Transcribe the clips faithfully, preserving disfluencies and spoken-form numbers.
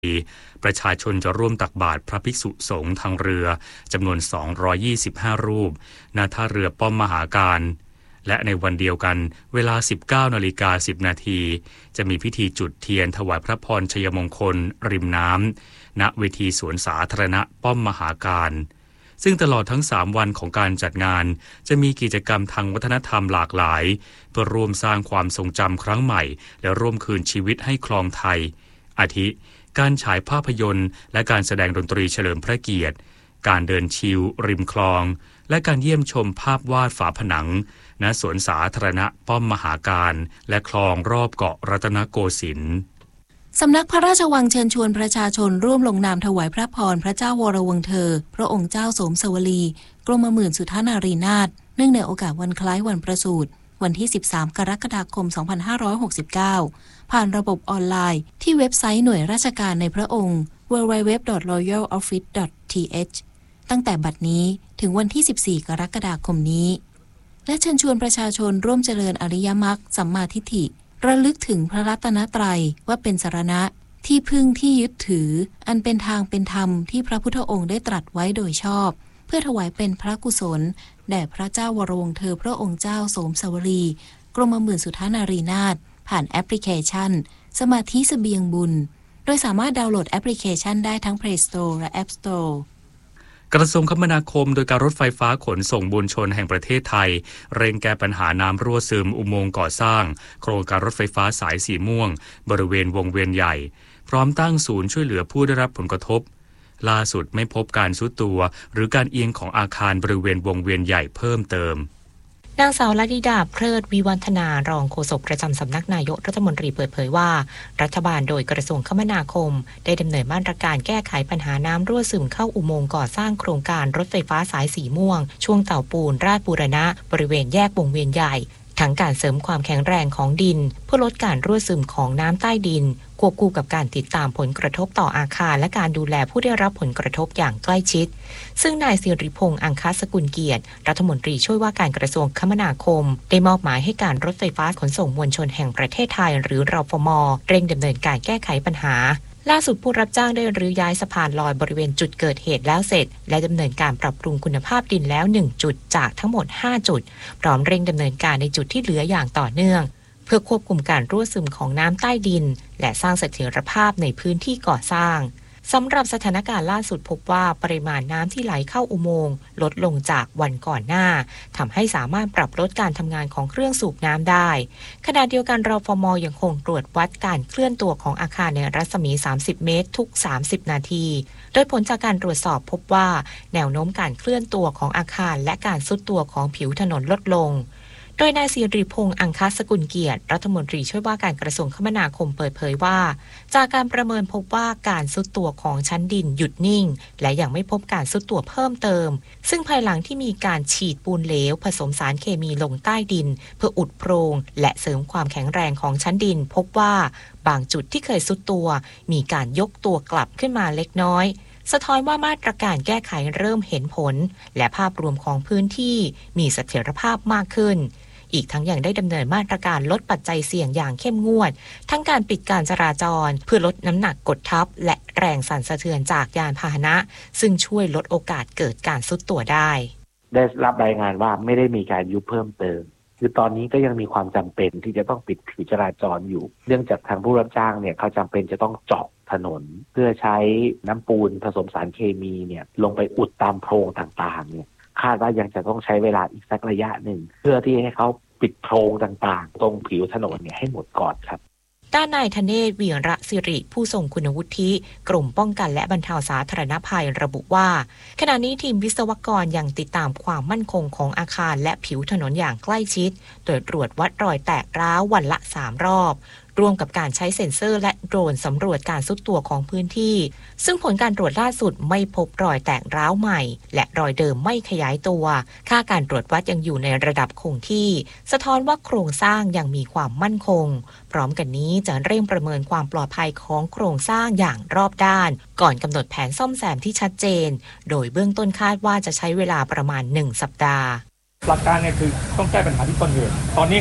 ประชาชนจะร่วมตักบาตรพระภิกษุสงฆ์ทางเรือจำนวนสองร้อยยี่สิบห้ารูปณท่าเรือป้อมมหาการและในวันเดียวกันเวลา สิบเก้านาฬิกาสิบนาทีจะมีพิธีจุดเทียนถวายพระพรชัยมงคลริมน้ำณเวทีสวนสาธารณะป้อมมหาการซึ่งตลอดทั้งสามวันของการจัดงานจะมีกิจกรรมทางวัฒนธรรมหลากหลายเพื่อร่วมสร้างความทรงจำครั้งใหม่และร่วมคืนชีวิตให้คลองไทยอาทิการฉายภาพยนตร์และการแสดงดนตรีเฉลิมพระเกียรติการเดินชิลริมคลองและการเยี่ยมชมภาพวาดฝาผนังณสวนสาธารณะป้อมมหาการและคลองรอบเกาะรัตนโกสินทร์สำนักพระราชวังเชิญชวนประชาชนร่วมลงนามถวายพระพรพระเจ้าวรวงศ์เธอพระองค์เจ้าโสมสวลีกรมหมื่นสุทนารีนาถเนื่องในโอกาสวันคล้ายวันประสูติวันที่สิบสามกรกฎาคมสองพันห้าร้อยหกสิบเก้าผ่านระบบออนไลน์ที่เว็บไซต์หน่วยราชการในพระองค์ ดับเบิลยู ดับเบิลยู ดับเบิลยู ดอท รอยัล ออฟฟิศ ดอท ที เอช ตั้งแต่บัดนี้ถึงวันที่สิบสี่กรกฎาคมนี้และเชิญชวนประชาชนร่วมเจริญอริยมรรคสัมมาทิฏฐิระลึกถึงพระรัตนตรัยว่าเป็นสรณะที่พึ่งที่ยึดถืออันเป็นทางเป็นธรรมที่พระพุทธองค์ได้ตรัสไว้โดยชอบเพื่อถวายเป็นพระกุศลแด่พระเจ้าวรวงศ์เธอพระองค์เจ้าโสมสวลีกรมหมื่นสุทนารีนาถผ่านแอปพลิเคชันสมาธิเสบียงบุญโดยสามารถดาวน์โหลดแอปพลิเคชันได้ทั้ง Play Store และ App Store กระทรวงคมนาคมโดยการรถไฟฟ้าขนส่งมวลชนแห่งประเทศไทยเร่งแก้ปัญหาน้ำรั่วซึมอุโมงค์ก่อสร้างโครงการรถไฟฟ้าสายสีม่วงบริเวณวงเวียนใหญ่พร้อมตั้งศูนย์ช่วยเหลือผู้ได้รับผลกระทบล่าสุดไม่พบการทรุดตัวหรือการเอียงของอาคารบริเวณวงเวียนใหญ่เพิ่มเติมนางสาวลดิดาเพลิดวิวัฒนารองโฆษกประจำสำนักนายกรัฐมนตรีเปิดเผยว่ารัฐบาลโดยกระทรวงคมนาคมได้ดำเนินมาตรการแก้ไขปัญหาน้ำรั่วซึมเข้าอุโมงค์ก่อสร้างโครงการรถไฟฟ้าสายสีม่วงช่วงเต่าปูนราชบูรณะบริเวณแยกวงเวียนใหญ่ทั้งการเสริมความแข็งแรงของดินเพื่อลดการรั่วซึมของน้ำใต้ดินควบคู่กับการติดตามผลกระทบต่ออาคารและการดูแลผู้ได้รับผลกระทบอย่างใกล้ชิดซึ่งนายสิริพงษ์อังคสกุลเกียรติรัฐมนตรีช่วยว่าการกระทรวงคมนาคมได้มอบหมายให้การรถไฟฟ้าขนส่งมวลชนแห่งประเทศไทยหรือรฟม.เร่งดำเนินการแก้ไขปัญหาล่าสุดผู้รับจ้างได้รื้อย้ายสะพานลอยบริเวณจุดเกิดเหตุแล้วเสร็จและดำเนินการปรับปรุงคุณภาพดินแล้วหนึ่งจุดจากทั้งหมดห้าจุดพร้อมเร่งดำเนินการในจุดที่เหลืออย่างต่อเนื่องเพื่อควบคุมการรั่วซึมของน้ำใต้ดินและสร้างเสถียรภาพในพื้นที่ก่อสร้างสำหรับสถานการณ์ล่าสุดพบว่าปริมาณน้ำที่ไหลเข้าอุโมงค์ลดลงจากวันก่อนหน้าทำให้สามารถปรับลดการทำงานของเครื่องสูบน้ำได้ขณะเดียวกันรฟม.ยังคงตรวจวัดการเคลื่อนตัวของอาคารในรัศมีสามสิบเมตรทุกสามสิบนาทีโดยผลจากการตรวจสอบพบว่าแนวโน้มการเคลื่อนตัวของอาคารและการทรุดตัวของผิวถนนลดลงโดยนายสิริพงษ์อังคสกุลเกียรติรัฐมนตรีช่วยว่าการกระทรวงคมนาคมเปิดเผยว่าจากการประเมินพบว่าการทรุดตัวของชั้นดินหยุดนิ่งและยังไม่พบการทรุดตัวเพิ่มเติมซึ่งภายหลังที่มีการฉีดปูนเหลวผสมสารเคมีลงใต้ดินเพื่ออุดโพรงและเสริมความแข็งแรงของชั้นดินพบว่าบางจุดที่เคยทรุดตัวมีการยกตัวกลับขึ้นมาเล็กน้อยสะท้อนว่ามาตรการแก้ไขเริ่มเห็นผลและภาพรวมของพื้นที่มีเสถียรภาพมากขึ้นอีกทั้งยังได้ดำเนินมาตรการลดปัจจัยเสี่ยงอย่างเข้มงวดทั้งการปิดการจราจรเพื่อลดน้ำหนักกดทับและแรงสั่นสะเทือนจากยานพาหนะซึ่งช่วยลดโอกาสเกิดการทรุดตัวได้ได้รับรายงานว่าไม่ได้มีการยุบเพิ่มเติมคือตอนนี้ก็ยังมีความจำเป็นที่จะต้องปิดผิวจราจรอยู่เนื่องจากทางผู้รับจ้างเนี่ยเขาจำเป็นจะต้องเจาะถนนเพื่อใช้น้ำปูนผสมสารเคมีเนี่ยลงไปอุดตามโพรงต่างๆเนี่ยคาดว่ายังจะต้องใช้เวลาอีกสักระยะหนึ่งเพื่อที่ให้เขาปิดโพรงต่างๆตรงผิวถนนเนี่ยให้หมดก่อนครับด้านนายธเนศ วีระศิริผู้ทรงคุณวุฒิกรมป้องกันและบรรเทาสาธารณภัยระบุว่าขณะนี้ทีมวิศวกรยังติดตามความมั่นคงของอาคารและผิวถนนอย่างใกล้ชิดโดยตรวจวัดรอยแตกร้าววันละสามรอบร่วมกับการใช้เซ็นเซอร์และโดรนสำรวจการทรุดตัวของพื้นที่ซึ่งผลการตรวจล่าสุดไม่พบรอยแตกร้าวใหม่และรอยเดิมไม่ขยายตัวค่าการตรวจวัดยังอยู่ในระดับคงที่สะท้อนว่าโครงสร้างยังมีความมั่นคงพร้อมกันนี้จะเร่งประเมินความปลอดภัยของโครงสร้างอย่างรอบด้านก่อนกำหนดแผนซ่อมแซมที่ชัดเจนโดยเบื้องต้นคาดว่าจะใช้เวลาประมาณหนึ่งสัปดาห์หลักการเนี่ยคือต้องแก้ปัญหาที่ต้นเหตุตอนนี้ครับ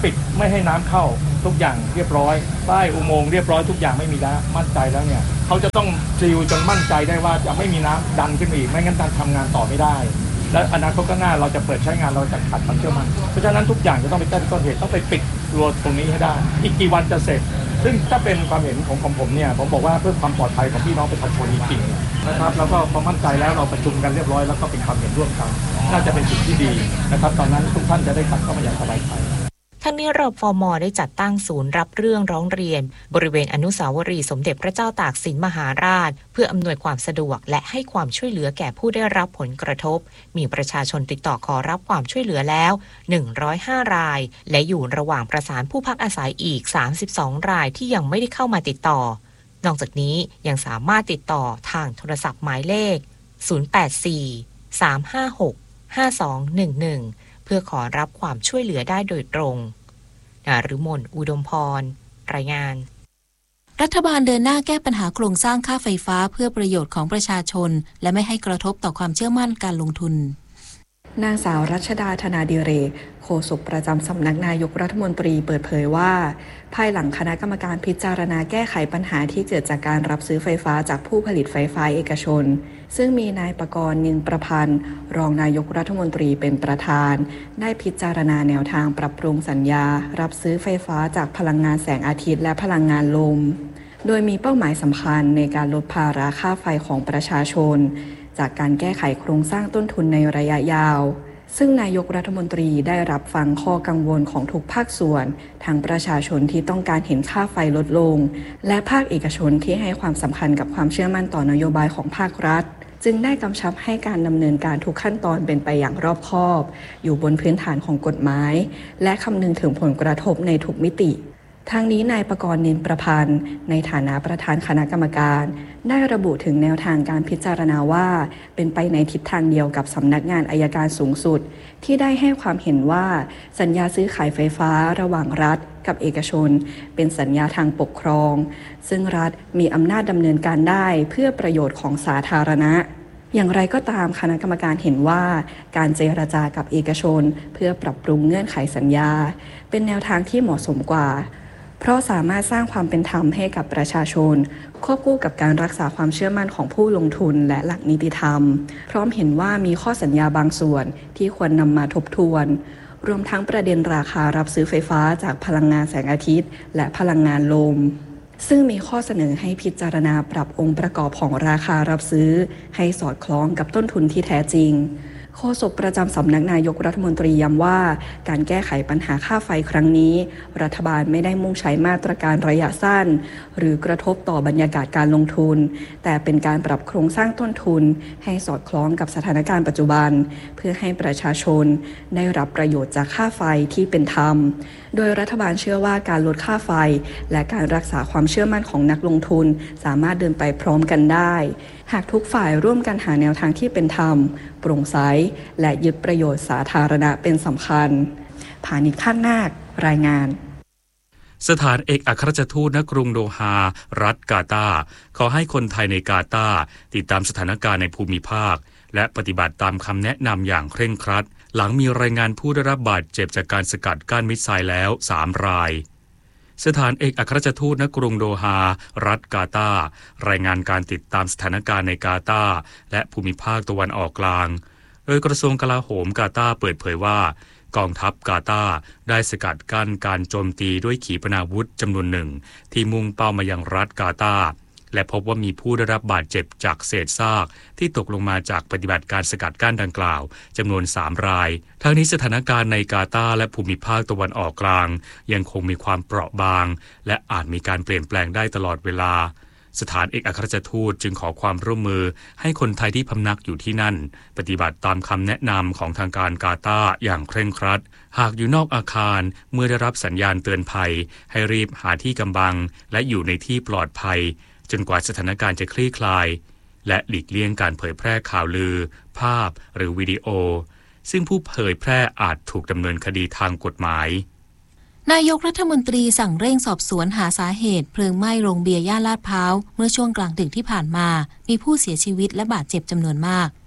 ปิดไม่ให้น้ำเข้าทุกอย่างเรียบร้อยป้ายอุโมงค์เรียบร้อยทุกอย่างไม่มีแล้วมั่นใจแล้วเนี่ยเขาจะต้องซีลจนมั่นใจได้ว่าจะไม่มีน้ำดันขึ้นมาอีกไม่งั้นการทำงานต่อไม่ได้และอนาคตข้างหน้าเราจะเปิดใช้งานเราจะขาดความเชื่อมั่นเพราะฉะนั้นทุกอย่างจะต้องไปแก้ที่ต้นเหตุต้องไปปิดรั้วตรงนี้ให้ได้อีกกี่วันจะเสร็จซึ่งถ้าเป็นความเห็นของของผมเนี่ยผมบอกว่าเพื่อความปลอดภัยของพี่น้องประชาชนจริงๆนะครับแล้วก็พอมั่นใจแล้วเราประชุมกันเรียบร้อยแล้วก็เป็นความเห็นร่วมกันน่าจะเป็นสิ่งที่ดีนะครับตอนนั้นทุกท่านจะได้กลับเข้ามาอย่างสบายใจทั้งนี้รฟม.ได้จัดตั้งศูนย์รับเรื่องร้องเรียนบริเวณอนุสาวรีย์สมเด็จพระเจ้าตากสินมหาราชเพื่ออำนวยความสะดวกและให้ความช่วยเหลือแก่ผู้ได้รับผลกระทบมีประชาชนติดต่อขอรับความช่วยเหลือแล้วหนึ่งร้อยห้ารายและอยู่ระหว่างประสานผู้พักอาศัยอีกสามสิบสองรายที่ยังไม่ได้เข้ามาติดต่อนอกจากนี้ยังสามารถติดต่อทางโทรศัพท์หมายเลขศูนย์ แปด สี่ สาม ห้า หก ห้า สอง หนึ่ง หนึ่งเพื่อขอรับความช่วยเหลือได้โดยตรงนฤมล อุดมพรรายงานรัฐบาลเดินหน้าแก้ปัญหาโครงสร้างค่าไฟฟ้าเพื่อประโยชน์ของประชาชนและไม่ให้กระทบต่อความเชื่อมั่นการลงทุนนางสาวรัชดาธนาดิเรกโฆษกประจำสำนักนายกรัฐมนตรีเปิดเผยว่าภายหลังคณะกรรมการพิจารณาแก้ไขปัญหาที่เกิดจากการรับซื้อไฟฟ้าจากผู้ผลิตไฟฟ้าเอกชนซึ่งมีนายประกรณ์ นินประพันธ์รองนายกรัฐมนตรีเป็นประธานได้พิจารณาแนวทางปรับปรุงสัญญารับซื้อไฟฟ้าจากพลังงานแสงอาทิตย์และพลังงานลมโดยมีเป้าหมายสำคัญในการลดภาระค่าไฟของประชาชนจากการแก้ไขโครงสร้างต้นทุนในระยะยาวซึ่งนายกรัฐมนตรีได้รับฟังข้อกังวลของทุกภาคส่วนทั้งประชาชนที่ต้องการเห็นค่าไฟลดลงและภาคเอกชนที่ให้ความสำคัญกับความเชื่อมั่นต่อนโยบายของภาครัฐจึงได้กำชับให้การดำเนินการทุกขั้นตอนเป็นไปอย่างรอบคอบอยู่บนพื้นฐานของกฎหมายและคำนึงถึงผลกระทบในทุกมิติทางนี้นายประกรณ์ นินประพันธ์ในฐานะประธานคณะกรรมการได้ระบุถึงแนวทางการพิจารณาว่าเป็นไปในทิศทางเดียวกับสำนักงานอัยการสูงสุดที่ได้ให้ความเห็นว่าสัญญาซื้อขายไฟฟ้าระหว่างรัฐกับเอกชนเป็นสัญญาทางปกครองซึ่งรัฐมีอำนาจดำเนินการได้เพื่อประโยชน์ของสาธารณะอย่างไรก็ตามคณะกรรมการเห็นว่าการเจรจากับเอกชนเพื่อปรับปรุงเงื่อนไขสัญญาเป็นแนวทางที่เหมาะสมกว่าเพราะสามารถสร้างความเป็นธรรมให้กับประชาชนควบคู่กับการรักษาความเชื่อมั่นของผู้ลงทุนและหลักนิติธรรมพร้อมเห็นว่ามีข้อสัญญาบางส่วนที่ควรนำมาทบทวนรวมทั้งประเด็นราคารับซื้อไฟฟ้าจากพลังงานแสงอาทิตย์และพลังงานลมซึ่งมีข้อเสนอให้พิจารณาปรับองค์ประกอบของราคารับซื้อให้สอดคล้องกับต้นทุนที่แท้จริงโฆษกประจำสำนักนายกรัฐมนตรีย้ำว่าการแก้ไขปัญหาค่าไฟครั้งนี้รัฐบาลไม่ได้มุ่งใช้มาตรการระยะสั้นหรือกระทบต่อบรรยากาศการลงทุนแต่เป็นการปรับโครงสร้างต้นทุนให้สอดคล้องกับสถานการณ์ปัจจุบันเพื่อให้ประชาชนได้รับประโยชน์จากค่าไฟที่เป็นธรรมโดยรัฐบาลเชื่อว่าการลดค่าไฟและการรักษาความเชื่อมั่นของนักลงทุนสามารถเดินไปพร้อมกันได้หากทุกฝ่ายร่วมกันหาแนวทางที่เป็นธรรมโปร่งใสและยึดประโยชน์สาธารณะเป็นสำคัญผานิช คาดนาครายงานสถานเอกอัครราชทูตณกรุงโดฮารัฐกาตาร์ขอให้คนไทยในกาตาร์ติดตามสถานการณ์ในภูมิภาคและปฏิบัติตามคำแนะนำอย่างเคร่งครัดหลังมีรายงานผู้ได้รับบาดเจ็บจากการสกัดกั้นมิสไซล์แล้วสามรายสถานเอกอัครราชทูตณกรุงโดฮารัฐกาตาร์รายงานการติดตามสถานการณ์ในกาตาร์และภูมิภาคตะวันออกกลางโดยกระทรวงกลาโหมกาตาร์เปิดเผยว่ากองทัพกาตาร์ได้สกัดกั้นการโจมตีด้วยขีปนาวุธจำนวนหนึ่งที่มุ่งเป้ามายังรัฐกาตาร์และพบว่ามีผู้ได้รับบาดเจ็บจากเศษซากที่ตกลงมาจากปฏิบัติการสกัดกั้นดังกล่าวจำนวนสามรายทั้งนี้สถานการณ์ในกาตาร์และภูมิภาคตะวันออกกลางยังคงมีความเปราะบางและอาจมีการเปลี่ยนแปลงได้ตลอดเวลาสถานเอกอัครราชทูตจึงขอความร่วมมือให้คนไทยที่พำนักอยู่ที่นั่นปฏิบัติตามคำแนะนำของทางการกาตาร์อย่างเคร่งครัดหากอยู่นอกอาคารเมื่อได้รับสัญญาณเตือนภัยให้รีบหาที่กำบังและอยู่ในที่ปลอดภัยจนกว่าสถานการณ์จะคลี่คลายและหลีกเลี่ยงการเผยแพร่ข่าวลือภาพหรือวิดีโอซึ่งผู้เผยแพร่อาจถูกดำเนินคดีทางกฎหมายนายกรัฐมนตรีสั่งเร่งสอบสวนหาสาเหตุเพลิงไหม้โรงเบียร์ย่านลาดพร้าวเมื่อช่วงกลางดึกที่ผ่านมามีผู้เสียชีวิตและบาดเจ็บจำนวนมาก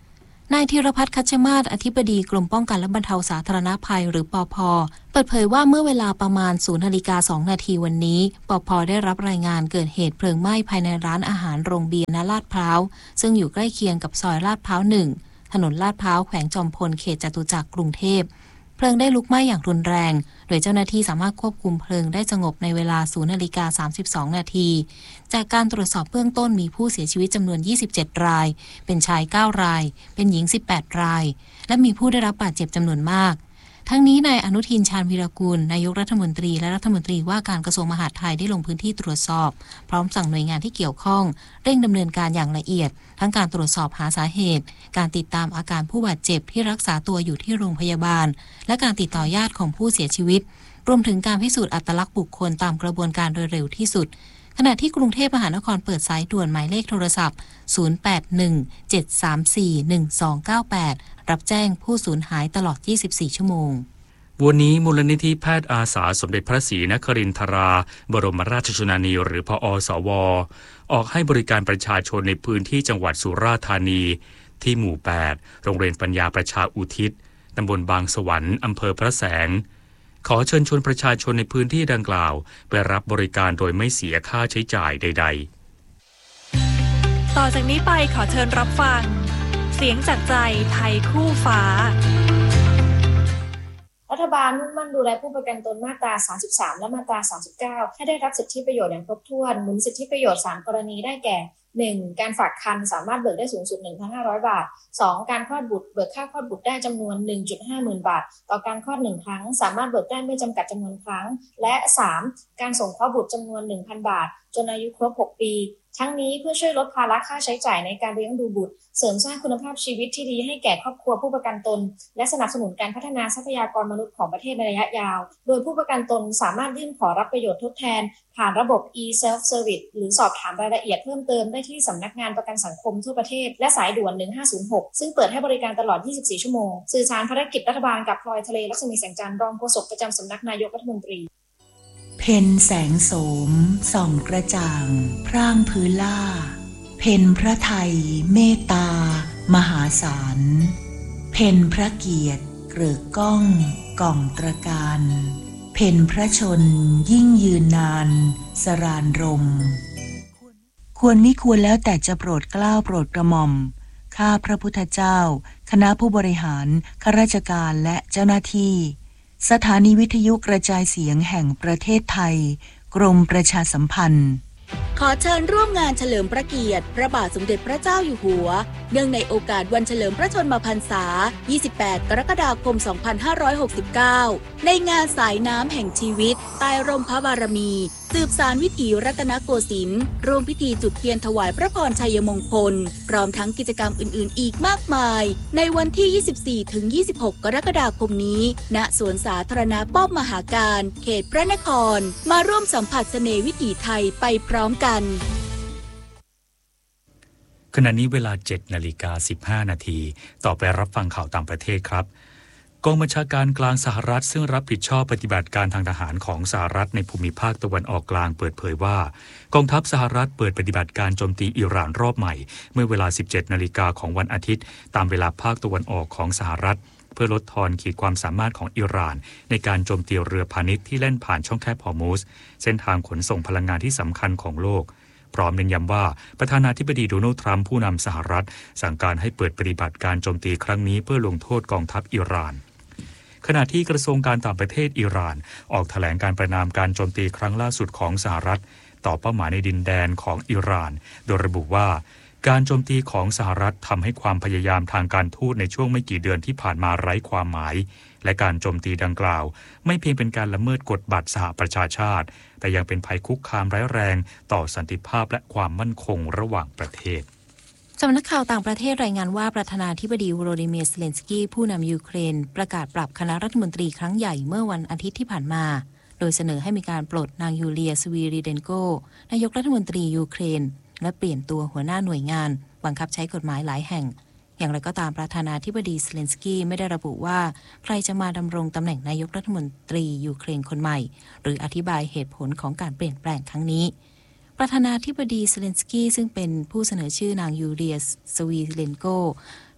นายธีรพัฒน์คัชมาศอธิบดีกรมป้องกันและบรรเทาสาธารณภัยหรือปภ.เปิดเผยว่าเมื่อเวลาประมาณศูนย์นาฬิกาสองนาทีวันนี้ปภ.ได้รับรายงานเกิดเหตุเพลิงไหม้ภายในร้านอาหารโรงเบียร์ณลาดพร้าวซึ่งอยู่ใกล้เคียงกับซอยลาดพร้าวหนึ่งถนนลาดพร้าวแขวงจอมพลเขตจตุจักรกรุงเทพเพลิงได้ลุกไหม้อย่างรุนแรงโดยเจ้าหน้าที่สามารถควบคุมเพลิงได้สงบในเวลาศูนย์นาฬิกาสามสิบสองนาทีจากการตรวจสอบเบื้องต้นมีผู้เสียชีวิตจำนวนยี่สิบเจ็ดรายเป็นชายเก้ารายเป็นหญิงสิบแปดรายและมีผู้ได้รับบาดเจ็บจำนวนมากทั้งนี้นายอนุทินชาญวีรกูลนายกรัฐมนตรีและรัฐมนตรีว่าการกระทรวงมหาดไทยได้ลงพื้นที่ตรวจสอบพร้อมสั่งหน่วยงานที่เกี่ยวข้องเร่งดำเนินการอย่างละเอียดทั้งการตรวจสอบหาสาเหตุการติดตามอาการผู้บาดเจ็บที่รักษาตัวอยู่ที่โรงพยาบาลและการติดต่อญาติของผู้เสียชีวิตรวมถึงการพิสูจน์อัตลักษณ์บุคคลตามกระบวนการโดยเร็วที่สุดขณะที่กรุงเทพมหานครเปิดสายด่วนหมายเลขโทรศัพท์ศูนย์ แปด หนึ่ง เจ็ด สาม สี่ หนึ่ง สอง เก้า แปดรับแจ้งผู้สูญหายตลอดยี่สิบสี่ชั่วโมงวันนี้มูลนิธิแพทย์อาสาสมเด็จพระศรีนครินทราบรมราชชนนีหรือพอสวออกให้บริการประชาชนในพื้นที่จังหวัดสุราษฎร์ธานีที่หมู่แปดโรงเรียนปัญญาประชาอุทิศตำบลบางสวรรค์อำเภอพระแสงขอเชิญชวนประชาชนในพื้นที่ดังกล่าวไปรับบริการโดยไม่เสียค่าใช้จ่ายใดๆต่อจากนี้ไปขอเชิญรับฟังเสียงจากใจไทยคู่ฟ้ารัฐบาลมุ่งมั่นดูแลผู้ประกันตนมาตราสามสิบสามและมาตราสามสิบเก้าให้ได้รับสิทธิประโยชน์อย่างครบถ้วนหนุนสิทธิประโยชน์สามกรณีได้แก่ หนึ่ง การฝากครรภ์สามารถเบิกได้สูงสุด หนึ่งพันห้าร้อย บาท สอง การคลอดบุตรเบิกค่าคลอดบุตรได้จำนวน หนึ่งจุดห้า หมื่นบาทต่อการคลอดหนึ่งครั้งสามารถเบิกได้ไม่จำกัดจำนวนครั้งและ สาม การส่งเคราะห์บุตรจำนวน หนึ่งพัน บาทจนอายุครบหกปีทั้งนี้เพื่อช่วยลดภาระค่าใช้จ่ายในการเลี้ยงดูบุตรเสริมสร้างคุณภาพชีวิตที่ดีให้แก่ครอบครัวผู้ประกันตนและสนับสนุนการพัฒนาทรัพยากรมนุษย์ของประเทศในระยะยาวโดยผู้ประกันตนสามารถยื่นขอรับประโยชน์ทดแทนผ่านระบบ e-self service หรือสอบถามรายละเอียดเพิ่มเติมได้ที่สำนักงานประกันสังคมทั่วประเทศและสายด่วนหนึ่งห้าศูนย์หกซึ่งเปิดให้บริการตลอดยี่สิบสี่ชั่วโมงสื่อสารภารกิจรัฐบาลกับพลอยทะเลลักษมีแสงจันทร์รองโฆษกประจำสำนักนายกรัฐมนตรีเพ็ญแสงโสมส่องกระจ่างพร่างพื้นล่าเพ็ญพระไทยเมตตามหาศาลเพ็ญพระเกียรติเกริกก้องก่องตระการเพ็ญพระชนยิ่งยืนนานสรานรมควรมิควรแล้วแต่จะโปรดเกล้าโปรดกระหม่อมข้าพระพุทธเจ้าคณะผู้บริหารข้าราชการและเจ้าหน้าที่สถานีวิทยุกระจายเสียงแห่งประเทศไทยกรมประชาสัมพันธ์ขอเชิญร่วมงานเฉลิมพระเกียรติพระบาทสมเด็จพระเจ้าอยู่หัวเนื่องในโอกาสวันเฉลิมพระชนมพรรษายี่สิบแปดกรกฎาคมสองพันห้าร้อยหกสิบเก้าในงานสายน้ำแห่งชีวิตใต้ร่มพระบารมีสืบสานวิถีรัตนโกสินทร์ร่วมพิธีจุดเทียนถวายพระพรชัยมงคลพร้อมทั้งกิจกรรมอื่นๆอีกมากมายในวันที่ ยี่สิบสี่ถึงยี่สิบหก กรกฎาคมนี้ณสวนสาธารณะป้อมมหาการเขตพระนครมาร่วมสัมผัสเสน่ห์วิถีไทยไปพร้อมกันขณะนี้เวลา เจ็ดนาฬิกาสิบห้านาทีต่อไปรับฟังข่าวต่างประเทศครับกองบัญชาการกลางสหรัฐซึ่งรับผิดชอบปฏิบัติการทางทหารของสหรัฐในภูมิภาคตะวันออกกลางเปิดเผยว่ากองทัพสหรัฐเปิดปฏิบัติการโจมตีอิหร่านรอบใหม่เมื่อเวลา สิบเจ็ดนาฬิกาของวันอาทิตย์ตามเวลาภาคตะวันออกของสหรัฐเพื่อลดทอนขีดความสามารถของอิหร่านในการโจมตีเรือพาณิชย์ที่แล่นผ่านช่องแคบฮอร์มุซเส้นทางขนส่งพลังงานที่สำคัญของโลกพร้อมเน้นย้ำว่าประธานาธิบดีโดนัลด์ทรัมป์ผู้นำสหรัฐสั่งการให้เปิดปฏิบัติการโจมตีครั้งนี้เพื่อลงโทษกองทัพอิหร่านขณะที่กระทรวงการต่างประเทศอิหร่านออกแถลงการประณามการโจมตีครั้งล่าสุดของสหรัฐต่อเป้าหมายในดินแดนของอิหร่านโดยระบุว่าการโจมตีของสหรัฐทำให้ความพยายามทางการทูตในช่วงไม่กี่เดือนที่ผ่านมาไร้ความหมายและการโจมตีดังกล่าวไม่เพียงเป็นการละเมิดกฎบัตรสหประชาชาติแต่ยังเป็นภัยคุกคามร้ายแรงต่อสันติภาพและความมั่นคงระหว่างประเทศสำนักข่าวต่างประเทศรายงานว่าประธานาธิบดีโวโลดิเมียร์ เซเลนสกี้ผู้นำยูเครนประกาศปรับคณะรัฐมนตรีครั้งใหญ่เมื่อวันอาทิตย์ที่ผ่านมาโดยเสนอให้มีการปลดนางยูเลีย สวีริเดนโกนายกรัฐมนตรียูเครนและเปลี่ยนตัวหัวหน้าหน่วยงานบังคับใช้กฎหมายหลายแห่งอย่างไรก็ตามประธานาธิบดีเซเลนสกี้ไม่ได้ระบุว่าใครจะมาดำรงตำแหน่งนายกรัฐมนตรียูเครนคนใหม่หรืออธิบายเหตุผลของการเปลี่ยนแปลงครั้งนี้ประธานาธิบดีเซเลนสกี้ซึ่งเป็นผู้เสนอชื่อนางยูเลีย สวีเรนโก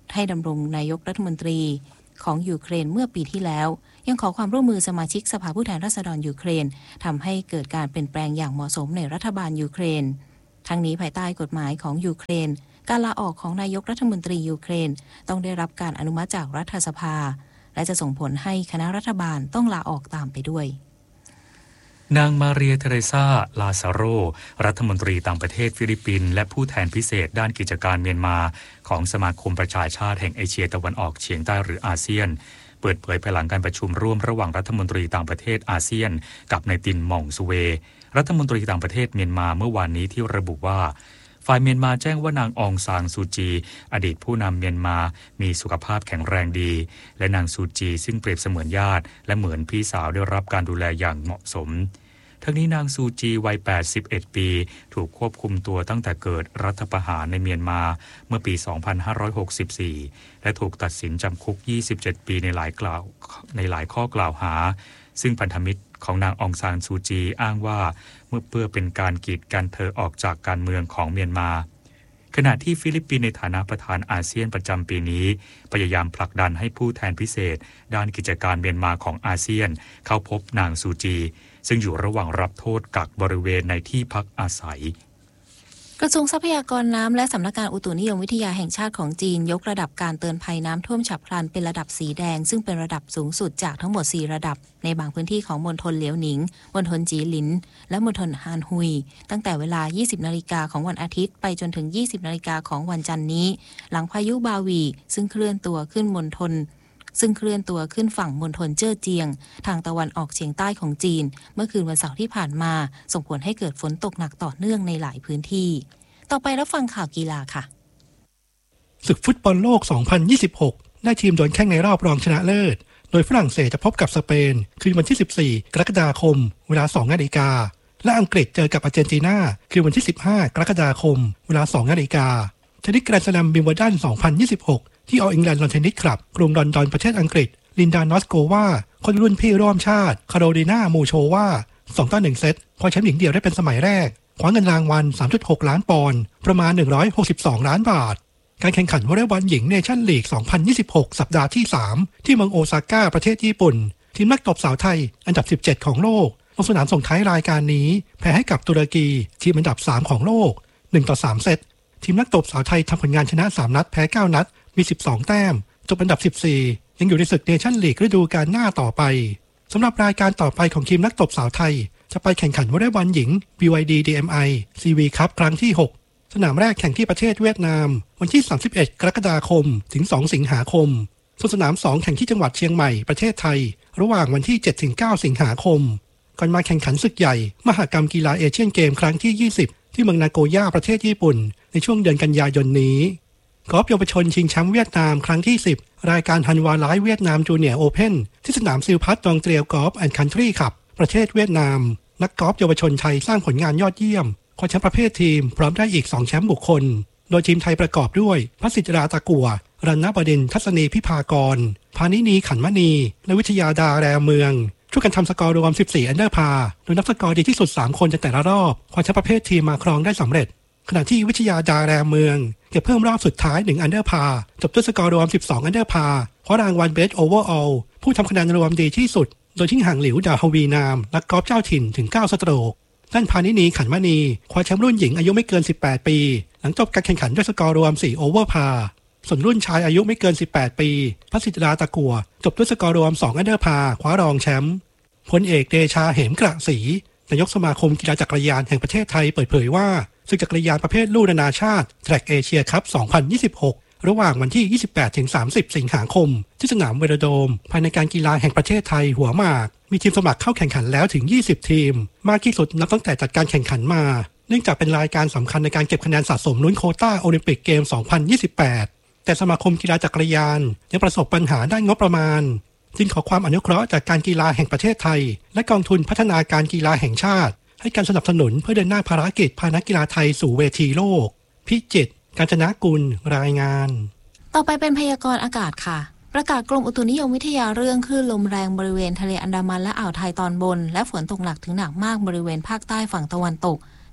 ให้ดำรงนายกรัฐมนตรีของยูเครนเมื่อปีที่แล้วยังขอความร่วมมือสมาชิกสภาผู้แทนราษฎรยูเครนทำให้เกิดการเปลี่ยนแปลงอย่างเหมาะสมในรัฐบาลยูเครนทั้งนี้ภายใต้กฎหมายของยูเครนการลาออกของนายกรัฐมนตรียูเครนต้องได้รับการอนุมัติจากรัฐสภาและจะส่งผลให้คณะรัฐบาลต้องลาออกตามไปด้วยนางมาเรียเทเรซาลาซาโรรัฐมนตรีต่างประเทศฟิลิปปินส์และผู้แทนพิเศษด้านกิจการเมียนมาของสมาคมประชาชาติแห่งเอเชียตะวันออกเฉียงใต้หรืออาเซียนเปิดเผยภายหลังการประชุมร่วมระหว่างรัฐมนตรีต่างประเทศอาเซียนกับนายตินหม่องสุเวรัฐมนตรีต่างประเทศเมียนมาเมื่อวานนี้ที่ระบุว่าฝ่ายเมียนมาแจ้งว่านางอองซานซูจีอดีตผู้นำเมียนมามีสุขภาพแข็งแรงดีและนางซูจีซึ่งเปรียบเสมือนญาติและเหมือนพี่สาวได้รับการดูแลอย่างเหมาะสมทั้งนี้นางซูจีวัยแปดสิบเอ็ดปีถูกควบคุมตัวตั้งแต่เกิดรัฐประหารในเมียนมาเมื่อปีสองพันห้าร้อยหกสิบสี่และถูกตัดสินจำคุกยี่สิบเจ็ดปีในหลายกล่าวในหลายข้อกล่าวหาซึ่งพันธมิตรของนางองซานซูจีอ้างว่าเมื่อเพื่อเป็นการกีดกันเธอออกจากการเมืองของเมียนมาขณะที่ฟิลิปปินส์ในฐานะประธานอาเซียนประจำปีนี้พยายามผลักดันให้ผู้แทนพิเศษด้านกิจการเมียนมาของอาเซียนเข้าพบนางซูจีซึ่งอยู่ระหว่างรับโทษกักบริเวณในที่พักอาศัยกระทรวงทรัพยากรน้ำและสำนักงานอุตุนิยมวิทยาแห่งชาติของจีนยกระดับการเตือนภัยน้ำท่วมฉับพลันเป็นระดับสีแดงซึ่งเป็นระดับสูงสุดจากทั้งหมดสี่ระดับในบางพื้นที่ของมณฑลเหลียวหนิงมณฑลจีหลินและมณฑลฮานฮุยตั้งแต่เวลา ยี่สิบนาฬิกาของวันอาทิตย์ไปจนถึง ยี่สิบนาฬิกาของวันจันทร์นี้หลังพายุบาวีซึ่งเคลื่อนตัวขึ้นมณฑลซึ่งเคลื่อนตัวขึ้นฝั่งมณฑลเจ้อเจียงทางตะวันออกเฉียงใต้ของจีนเมื่อคืนวันเสาร์ที่ผ่านมาส่งผลให้เกิดฝนตกหนักต่อเนื่องในหลายพื้นที่ต่อไปรับฟังข่าวกีฬาค่ะศึกฟุตบอลโลก สองพันยี่สิบหก ได้ทีมโดนแข่งในรอบรองชนะเลิศโดยฝรั่งเศสจะพบกับสเปนคืนวันที่ สิบสี่ กรกฎาคมเวลา สองนาฬิกาและอังกฤษเจอกับอาร์เจนตินาคืนวันที่ สิบห้า กรกฎาคมเวลา สองนาฬิกาเทนนิสแกรนด์สแลมวิมเบิลดัน สองพันยี่สิบหก ที่ออลอิงแลนด์ลอนเทนนิสคลับกรุงลอนดอนประเทศอังกฤษลินดานอสโกวาคนรุ่นพี่ร่วมชาติคาโรลินามูโชวา สองต่อหนึ่ง เซตคว้าแชมป์หญิงเดี่ยวได้เป็นสมัยแรกคว้าเงินรางวัล สามจุดหก ล้านปอนด์ประมาณหนึ่งร้อยหกสิบสองล้านบาทการแข่งขันวอลเลย์บอลหญิงเนชั่นลีก สองพันยี่สิบหก สัปดาห์ที่ สาม ที่เมืองโอซาก้าประเทศญี่ปุ่นทีมนักตบสาวไทยอันดับสิบเจ็ดของโลกลงสนามส่งท้ายรายการนี้แพ้ให้กับตุรกีทีมอันดับสามของโลกหนึ่งต่อสาม เซตทีมนักตบสาวไทยทำผลงานชนะสามนัดแพ้เก้านัดมีสิบสองแต้มจบอันดับสิบสี่ยังอยู่ในศึกเนชั่นลีกฤดูกาลหน้าต่อไปสำหรับรายการต่อไปของทีมนักตบสาวไทยจะไปแข่งขันวอลเลย์บอลหญิง บี วาย ดี ดี เอ็ม ไอ ซี วี Cup ครั้งที่หกสนามแรกแข่งที่ประเทศเวียดนามวันที่สามสิบเอ็ดกรกฎาคมถึงสองสิงหาคมส่วนสนามสองแข่งที่จังหวัดเชียงใหม่ประเทศไทยระหว่างวันที่เจ็ดถึงเก้าสิงหาคมก่อนมาแข่งขันศึกใหญ่มหกรรมกีฬาเอเชียนเกมครั้งที่ยี่สิบที่เมืองนาโกย่าประเทศญี่ปุ่นในช่วงเดือนกันยายนนี้กอล์ฟเยาวชนชิงแชมป์เวียดนามครั้งที่สิบรายการฮันวาไลท์เวียดนามจูเนียร์โอเพ่นที่สนามซิลพัตตองเตรียวกอล์ฟแอนด์คันทรีคลับประเทศเวียดนามนักกอล์ฟเยาวชนไทยสร้างผลงานยอดเยี่ยมคว้าแชมป์ประเภททีมพร้อมได้อีกสองแชมป์บุคคลโดยทีมไทยประกอบด้วยพัสิตราตะกั่วรันนบดินทร์ทัศนีพิภากรพานินีขันมณีและวิทยาดาแรเมืองช่วยกันทำสกอร์รวมสิบสี่อันเดอร์พาโดยนับสกอร์ดีที่สุดสามคนจากแต่ละรอบคว้าแชมป์ประเภททีมมาครองได้สำเร็จขณะที่วิทยาดาแรเมืองเก็บเพิ่มรอบสุดท้ายหนึ่งอันเดอร์พาจบด้วยสกอร์รวมสิบสองอันเดอร์พาคว้ารางวัลเบสโอเวอร์ออลผู้ทำคะแนนรวมดีที่สุดโดยทิ้งห่างหลิวดาฮวีนามนักกอล์ฟเจ้าถิ่นถึงเก้าสโตรกด้านพานินีขันมณีคว้าแชมป์รุ่นหญิงอายุไม่เกินสิบแปดปีหลังจบการแข่งขันด้วยสกอร์รวมสี่โอเวอร์พาส่วนรุ่นชายอายุไม่เกินสิบแปดปีพัสิตราตะกั่วจบด้วยสกอร์รวมสองอันเดอร์พาคว้ารองแชมป์พลเอกเดชาเหมกระศรีนายกสมาคมกีฬาจักรยานแห่งประเทศไทยเปิดเผยว่าศึกจักรยานประเภทลู่นานาชาติแทร็กเอเชียคัพสองพันยี่สิบหกระหว่างวันที่ ยี่สิบแปดถึงสามสิบ สิงหาคมที่สนามเวโรโดมภายในการกีฬาแห่งประเทศไทยหัวหมากมีทีมสมัครเข้าแข่งขันแล้วถึงยี่สิบทีมมากที่สุดนับตั้งแต่จัดการแข่งขันมาเนื่องจากเป็นรายการสำคัญในการเก็บคะแนนสะสมลุ้นโควต้าโอลิมปิกเกม สองพันยี่สิบแปด แต่สมาคมกีฬาจักรยานยังประสบปัญหาด้านงบประมาณจึงขอความอนุเคราะห์จากการกีฬาแห่งประเทศไทยและกองทุนพัฒนาการกีฬาแห่งชาติให้การสนับสนุนเพื่อเดินหน้าภารกิจพานักกีฬาไทยสู่เวทีโลกพิจิตร กาญจนกุลรายงานต่อไปเป็นพยากรณ์อากาศค่ะประกาศกรมอุตุนิยมวิทยาเรื่องคลื่นลมแรงบริเวณทะเลอันดามันและอ่าวไทยตอนบนและฝนตกหนักถึงหนักมากบริเวณภาคใต้ฝั่งตะวันตกใน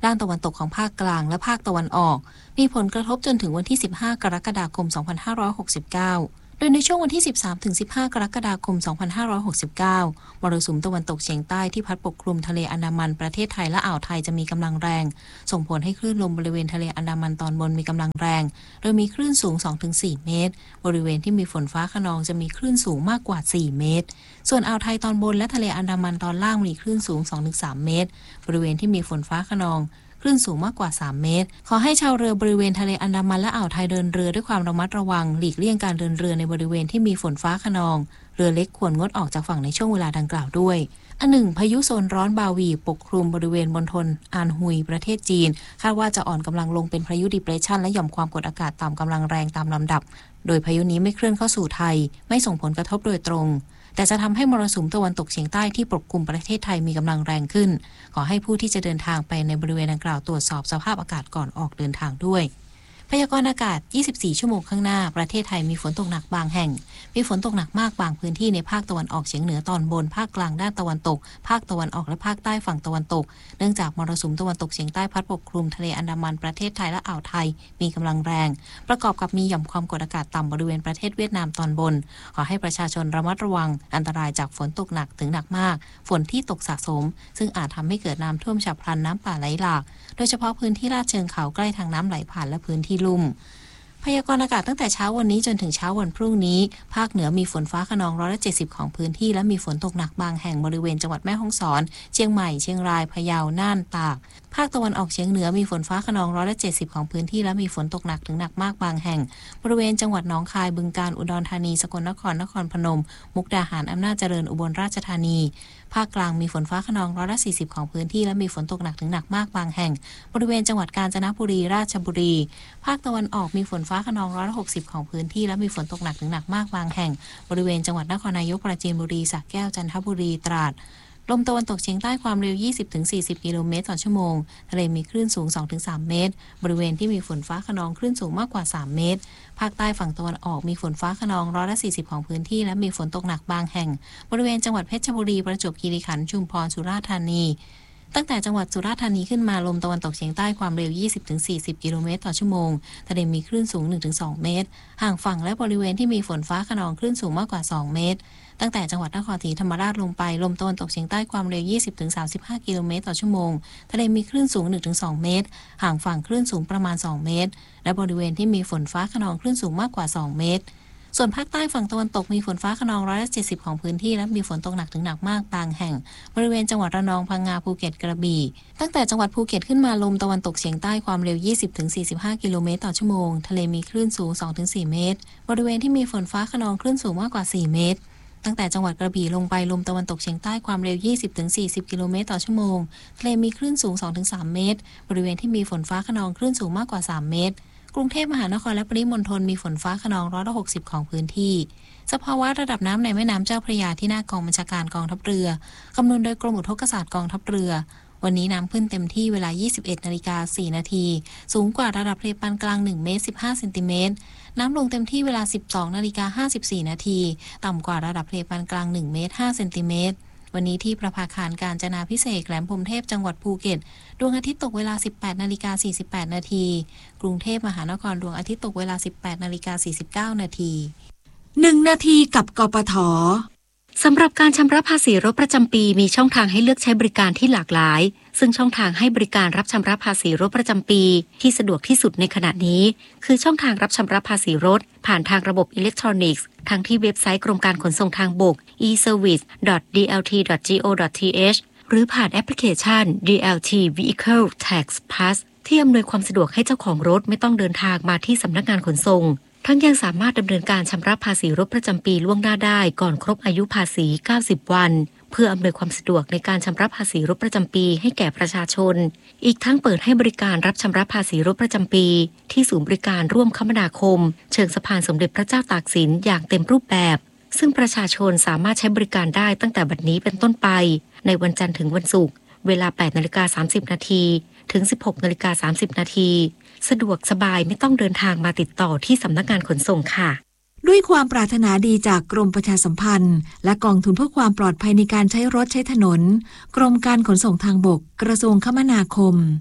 ด้านตะวันตกของภาคกลางและภาคตะวันออกมีผลกระทบจนถึงวันที่สิบห้ากรกฎาคมสองพันห้าร้อยหกสิบเก้าโดยในช่วงวันที่สิบสามถึงสิบห้ากรกฎาคมสองพันห้าร้อยหกสิบเก้ามรสุมตะวันตกเฉียงใต้ที่พัดปกคลุมทะเลอันดามันประเทศไทยและอ่าวไทยจะมีกำลังแรงส่งผลให้คลื่นลมบริเวณทะเลอันดามันตอนบนมีกำลังแรงโดยมีคลื่นสูง สองถึงสี่ เมตรบริเวณที่มีฝนฟ้าคะนองจะมีคลื่นสูงมากกว่าสี่เมตรส่วนอ่าวไทยตอนบนและทะเลอันดามันตอนล่างมีคลื่นสูง สองถึงสาม เมตรบริเวณที่มีฝนฟ้าคะนองคลื่นสูงมากกว่าสามเมตรขอให้ชาวเรือบริเวณทะเลอันดามันและอ่าวไทยเดินเรือด้วยความระมัดระวังหลีกเลี่ยงการเดินเรือในบริเวณที่มีฝนฟ้าคะนองเรือเล็กควรงดออกจากฝั่งในช่วงเวลาดังกล่าวด้วยอันหนึ่งพายุโซนร้อนบาวีปกคลุมบริเวณมณฑลอานฮุยประเทศจีนคาดว่าจะอ่อนกำลังลงเป็นพายุดิเพรสชันและหย่อมความกดอากาศต่ำกำลังแรงตามลำดับโดยพายุนี้ไม่เคลื่อนเข้าสู่ไทยไม่ส่งผลกระทบโดยตรงแต่จะทำให้มรสุมตะวันตกเฉียงใต้ที่ปกคลุมประเทศไทยมีกำลังแรงขึ้นขอให้ผู้ที่จะเดินทางไปในบริเวณดังกล่าวตรวจสอบสภาพอากาศก่อนออกเดินทางด้วยพยากรณ์อากาศยี่สิบสี่ชั่วโมงข้างหน้าประเทศไทยมีฝนตกหนักบางแห่งมีฝนตกหนักมากบางพื้นที่ในภาคตะวันออกเฉียงเหนือตอนบนภาคกลางด้านตะวันตกภาคตะวันออกและภาคใต้ฝั่งตะวันตกเนื่องจากมรสุมตะวันตกเฉียงใต้พัดปกคลุมทะเลอันดามันประเทศไทยและอ่าวไทยมีกำลังแรงประกอบกับมีหย่อมความกดอากาศต่ำบริเวณประเทศเวียดนามตอนบนขอให้ประชาชนระมัดระวังอันตรายจากฝนตกหนักถึงหนักมากฝนที่ตกสะสมซึ่งอาจทำให้เกิดน้ำท่วมฉับพลันน้ำป่าไหลหลากโดยเฉพาะพื้นที่ลาดเชิงเขาใกล้ทางน้ำไหลผ่านและพื้นที่ลุ่มพยากรณ์อากาศตั้งแต่เช้าวันนี้จนถึงเช้าวันพรุ่งนี้ภาคเหนือมีฝนฟ้าคะนองร้อยละเจ็ดสิบของพื้นที่และมีฝนตกหนักบางแห่งบริเวณจังหวัดแม่ฮ่องสอนเชียงใหม่เชียงรายพะเยาน่านตากภาคตะวันออกเฉียงเหนือมีฝนฟ้าคะนองร้อยละเจ็ดสิบของพื้นที่และมีฝนตกหนักถึงหนักมากบางแห่งบริเวณจังหวัดหนองคายบึงกาฬอุดรธานีสกลนครนครพนมมุกดาหารอำนาจเจริญอุบลราชธานีภาคกลางมีฝนฟ้าคะนองร้อยละสี่สิบของพื้นที่และมีฝนตกหนักถึงหนักมากบางแห่งบริเวณจังหวัดกาญจนบุรีราชบุรีภาคตะวันออกมีฝนฟ้าคะนองร้อยละหกสิบของพื้นที่และมีฝนตกหนักถึงหนักมากบางแห่งบริเวณจังหวัดนครนายกปราจีนบุรีสระแก้วจันทบุรีตราดลมตะวันตกเฉียงใต้ความเร็ว ยี่สิบถึงสี่สิบ กิโลเมตรต่อชั่วโมงทะเลมีคลื่นสูง สองถึงสาม เมตรบริเวณที่มีฝนฟ้าคะนองคลื่นสูงมากกว่าสามเมตรภาคใต้ฝั่งตะวันออกมีฝนฟ้าคะนองร้อยละสี่สิบของพื้นที่และมีฝนตกหนักบางแห่งบริเวณจังหวัดเพชรบุรีประจวบคีรีขันธ์ชุมพรสุราษฎร์ธานีตั้งแต่จังหวัดสุราษฎร์ธานีขึ้นมาลมตะวันตกเฉียงใต้ความเร็ว ยี่สิบถึงสี่สิบ กิโลเมตรต่อชั่วโมงทะเลมีคลื่นสูง หนึ่งถึงสอง เมตรห่างฝั่งและบริเวณที่มีฝนฟ้าคะนองคลื่นสูงมากกว่าสองเมตรตั้งแต่จังหวัดนครศรีธรรมราชลงไปลมตะวันตกเฉียงใต้ความเร็ว ยี่สิบถึงสามสิบห้า กิโลเมตรต่อชั่วโมงทะเลมีคลื่นสูง หนึ่งถึงสอง เมตรห่างฝั่งคลื่นสูงประมาณสองเมตรและบริเวณที่มีฝนฟ้าคะนองคลื่นสูงมากกว่าสองเมตรส่วนภาคใต้ฝั่งตะวันตกมีฝนฟ้าคะนองร้อยละเจ็ดสิบของพื้นที่และมีฝนตกหนักถึงหนักมากบางแห่งบริเวณจังหวัดระนองพังงาภูเก็ตกระบี่ตั้งแต่จังหวัดภูเก็ตขึ้นมาลมตะวันตกเฉียงใต้ความเร็ว ยี่สิบถึงสี่สิบห้า กิโลเมตรต่อชั่วโมงทะเลมีคลื่นสูง สองถึงสี่ เมตรบริเวณที่มีฝนฟ้าคะนองคลื่นสูงมากกว่าสี่เมตรตั้งแต่จังหวัดกระบี่ลงไปลมตะวันตกเฉียงใต้ความเร็ว ยี่สิบถึงสี่สิบ กิโลเมตรต่อชั่วโมงทะเลมีคลื่นสูง สองถึงสาม เมตรบริเวณที่มีฝนฟ้าคะนองคลื่นสูงมากกว่าสามเมตรกรุงเทพมหานครและปริมณฑลมีฝนฟ้าคะนองร้อยละหกสิบของพื้นที่สภาวะระดับน้ำในแม่น้ำเจ้าพระยาที่หน้ากองบัญชาการกองทัพเรือคำนวณโดยกรมอุทกศาสตร์กองทัพเรือวันนี้น้ำขึ้นเต็มที่เวลา ยี่สิบเอ็ดนาฬิกาสี่นาทีสูงกว่าระดับทะเลปานกลางหนึ่งเมตรสิบห้าเซนติเมตรน้ำลงเต็มที่เวลา สิบสองนาฬิกาห้าสิบสี่นาทีต่ำกว่าระดับทะเลปานกลางหนึ่งเมตรห้าเซนติเมตรวันนี้ที่ประภาคารกาญจนาภิเษกแหลมพรหมเทพจังหวัดภูเก็ตดวงอาทิตย์ตกเวลา สิบแปดนาฬิกาสี่สิบแปดนาทีกรุงเทพมหานครดวงอาทิตย์ตกเวลา สิบแปดนาฬิกาสี่สิบเก้านาทีหนึ่งนาทีกับกปท.สำหรับการชำระภาษีรถประจำปีมีช่องทางให้เลือกใช้บริการที่หลากหลายซึ่งช่องทางให้บริการรับชำระภาษีรถประจำปีที่สะดวกที่สุดในขณะนี้คือช่องทางรับชำระภาษีรถผ่านทางระบบอิเล็กทรอนิกส์ทั้งที่เว็บไซต์กรมการขนส่งทางบก อี เซอร์วิส ดอท ดี แอล ที ดอท จี โอ ดอท ที เอช หรือผ่านแอปพลิเคชัน ดี แอล ที Vehicle Tax Plus ที่อำนวยความสะดวกให้เจ้าของรถไม่ต้องเดินทางมาที่สำนักงานขนส่งทั้งยังสามารถดำเนินการชำระภาษีรถประจำปีล่วงหน้าได้ก่อนครบอายุภาษีเก้าสิบวันเพื่ออำนวยความสะดวกในการชำระภาษีรถประจำปีให้แก่ประชาชนอีกทั้งเปิดให้บริการรับชำระภาษีรถประจำปีที่ศูนย์บริการร่วมคมนาคมเชิงสะพานสมเด็จพระเจ้าตากสินอย่างเต็มรูปแบบซึ่งประชาชนสามารถใช้บริการได้ตั้งแต่บัดนี้เป็นต้นไปในวันจันทร์ถึงวันศุกร์เวลา แปดนาฬิกาสามสิบนาทีถึง สิบหกนาฬิกาสามสิบนาทีสะดวกสบายไม่ต้องเดินทางมาติดต่อที่สำนักงานขนส่งค่ะด้วยความปรารถนาดีจากกรมประชาสัมพันธ์และกองทุนเพื่อความปลอดภัยในการใช้รถใช้ถนนกรมการขนส่งทางบกกระทรวงคมนาคม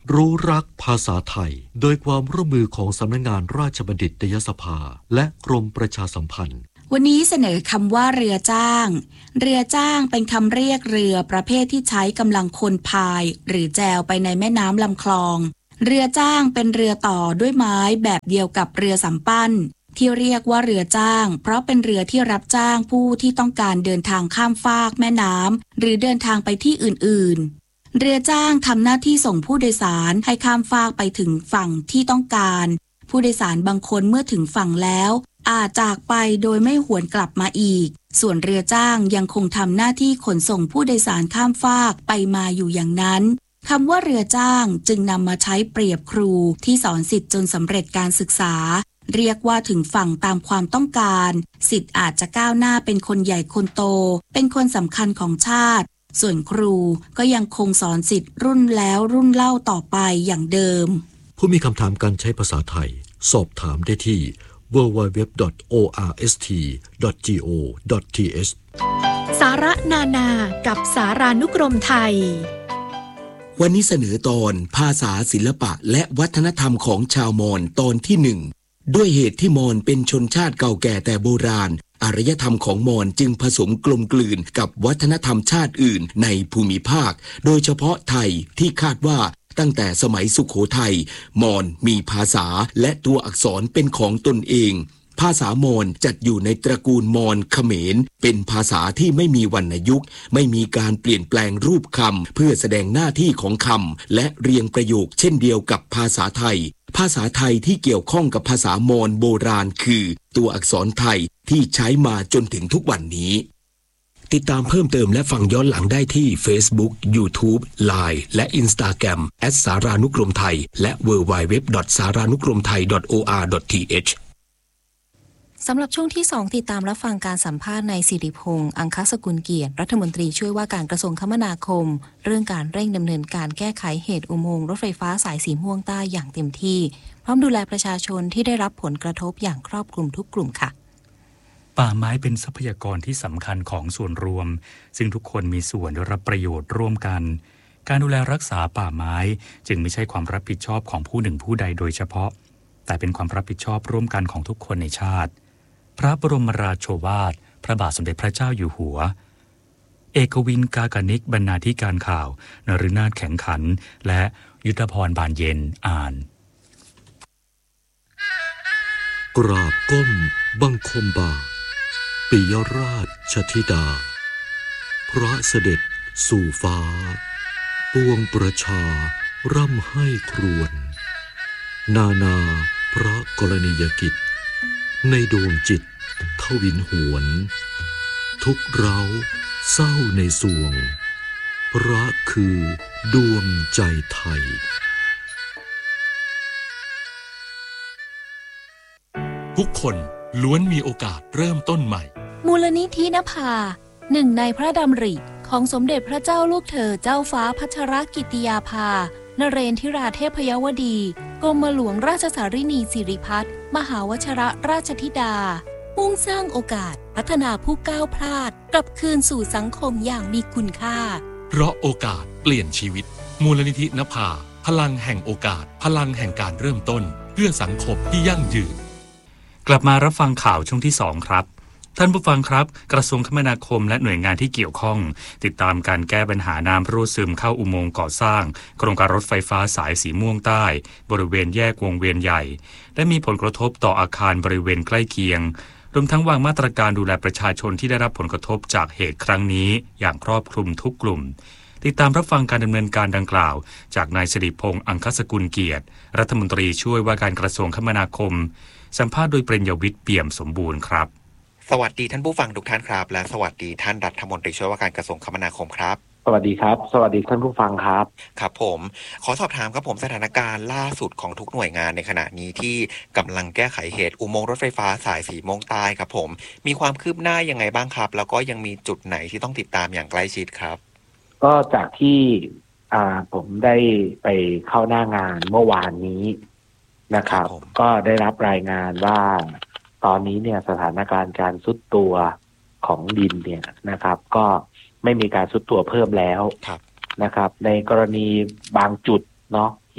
รู้รักภาษาไทยโดยความร่วมมือของสำนักงานราชบัณฑิตยสภาและกรมประชาสัมพันธ์วันนี้เสนอคำว่าเรือจ้างเรือจ้างเป็นคำเรียกเรือประเภทที่ใช้กำลังคนพายหรือแจวไปในแม่น้ำลำคลองเรือจ้างเป็นเรือต่อด้วยไม้แบบเดียวกับเรือสำปั้นที่เรียกว่าเรือจ้างเพราะเป็นเรือที่รับจ้างผู้ที่ต้องการเดินทางข้ามฟากแม่น้ำหรือเดินทางไปที่อื่นๆเรือจ้างทำหน้าที่ส่งผู้โดยสารให้ข้ามฟากไปถึงฝั่งที่ต้องการผู้โดยสารบางคนเมื่อถึงฝั่งแล้วอาจจากไปโดยไม่หวนกลับมาอีกส่วนเรือจ้างยังคงทำหน้าที่ขนส่งผู้โดยสารข้ามฟากไปมาอยู่อย่างนั้นคำว่าเรือจ้างจึงนำมาใช้เปรียบครูที่สอนศิษย์จนสำเร็จการศึกษาเรียกว่าถึงฝั่งตามความต้องการศิษย์อาจจะก้าวหน้าเป็นคนใหญ่คนโตเป็นคนสำคัญของชาติส่วนครูก็ยังคงสอนศิษย์รุ่นแล้วรุ่นเล่าต่อไปอย่างเดิมผู้มีคำถามการใช้ภาษาไทยสอบถามได้ที่ ดับเบิลยู ดับเบิลยู ดับเบิลยู ดอท โอ อาร์ เอส ที ดอท จี โอ ดอท ที เอชสาระนานากับสารานุกรมไทยวันนี้เสนอตอนภาษาศิลปะและวัฒนธรรมของชาวมอญตอนที่หนึ่งด้วยเหตุที่มอญเป็นชนชาติเก่าแก่แต่โบราณอารยธรรมของมอญจึงผสมกลมกลืนกับวัฒนธรรมชาติอื่นในภูมิภาคโดยเฉพาะไทยที่คาดว่าตั้งแต่สมัยสุโขทัยมอญมีภาษาและตัวอักษรเป็นของตนเองภาษามอญจัดอยู่ในตระกูลมอญเขมรเป็นภาษาที่ไม่มีวรรณยุกต์ไม่มีการเปลี่ยนแปลงรูปคำเพื่อแสดงหน้าที่ของคำและเรียงประโยคเช่นเดียวกับภาษาไทยภาษาไทยที่เกี่ยวข้องกับภาษามอญโบราณคือตัวอักษรไทยที่ใช้มาจนถึงทุกวันนี้ติดตามเพิ่มเติมและฟังย้อนหลังได้ที่ Facebook YouTube ไลน์ และ Instagram แอท สารานุกรมไทยและ ดับเบิลยู ดับเบิลยู ดับเบิลยู ดอท สารานุกรมไทย ดอท โอ อาร์ ดอท ที เอชสำหรับช่วงที่สองติดตามรับฟังการสัมภาษณ์นายสิริพงษ์อังคสกุลเกียรติรัฐมนตรีช่วยว่าการกระทรวงคมนาคมเรื่องการเร่งดำเนินการแก้ไขเหตุอุโมงค์รถไฟฟ้าสายสีม่วงใต้อย่างเต็มที่พร้อมดูแลประชาชนที่ได้รับผลกระทบอย่างครอบคลุมทุกกลุ่มค่ะป่าไม้เป็นทรัพยากรที่สำคัญของส่วนรวมซึ่งทุกคนมีส่วนได้รับประโยชน์ร่วมกันการดูแลรักษาป่าไม้จึงไม่ใช่ความรับผิดชอบของผู้หนึ่งผู้ใดโดยเฉพาะแต่เป็นความรับผิดชอบร่วมกันของทุกคนในชาติพระบรมราโชวาทพระบาทสมเด็จพระเจ้าอยู่หัวเอกวินกากานิกบรรณาธิการข่าวนฤนาถแข็งขันและยุทธพรบานเย็นอ่านกราบก้มบังคมบาปิยราชธิดาพระเสด็จสู่ฟ้าปวงประชาร่ำให้ครวญนานาพระกรณียกิจในดวงจิตทวินหวนทุกเร้าเศร้าในสวงพระคือดวงใจไทยทุกคนล้วนมีโอกาสเริ่มต้นใหม่มูลนิธินภาหนึ่งในพระดำริของสมเด็จพระเจ้าลูกเธอเจ้าฟ้าพัชรกิติยาภานเรนทิราเทพยวดีกรมหลวงราชสารินีสิริพัฒน์มหาวชรราชธิดามุ่งสร้างโอกาสพัฒนาผู้ก้าวพลาดกลับคืนสู่สังคมอย่างมีคุณค่าเพราะโอกาสเปลี่ยนชีวิตมูลนิธินภาพลังแห่งโอกาสพลังแห่งการเริ่มต้นเพื่อสังคมที่ยั่งยืนกลับมารับฟังข่าวช่วงที่สองครับท่านผู้ฟังครับกระทรวงคมนาคมและหน่วยงานที่เกี่ยวข้องติดตามการแก้ปัญหาน้ำรั่วซึมเข้าอุโมงค์ก่อสร้างโครงการรถไฟฟ้าสายสีม่วงใต้บริเวณแยกวงเวียนใหญ่และมีผลกระทบต่ออาคารบริเวณใกล้เคียงรวมทั้งวางมาตรการดูแลประชาชนที่ได้รับผลกระทบจากเหตุครั้งนี้อย่างครอบคลุมทุกกลุ่มติดตามรับฟังการดำเนินการดังกล่าวจากนายสิริพงษ์อังคสกุลเกียรติรัฐมนตรีช่วยว่าการกระทรวงคมนาคมสัมภาษณ์โดยเปรญยวิทย์เปี่ยมสมบูรณ์ครับสวัสดีท่านผู้ฟังทุกท่านครับและสวัสดีท่านรัฐมนตรีช่วยว่าการกระทรวงคมนาคมครับสวัสดีครับสวัสดีท่านผู้ฟังครับครับผมขอสอบถามครับผมสถานการณ์ล่าสุดของทุกหน่วยงานในขณะนี้ที่กำลังแก้ไขเหตุอุโมงค์รถไฟฟ้าสายสีม่วงใต้ครับผมมีความคืบหน้ายังไงบ้างครับแล้วก็ยังมีจุดไหนที่ต้องติดตามอย่างใกล้ชิดครับก็จากที่อ่าผมได้ไปเข้าหน้างานเมื่อวานนี้นะครับก็ได้รับรายงานว่าตอนนี้เนี่ยสถานการณ์การทรุดตัวของดินเนี่ยนะครับก็ไม่มีการทรุดตัวเพิ่มแล้วนะครับในกรณีบางจุดเนาะที่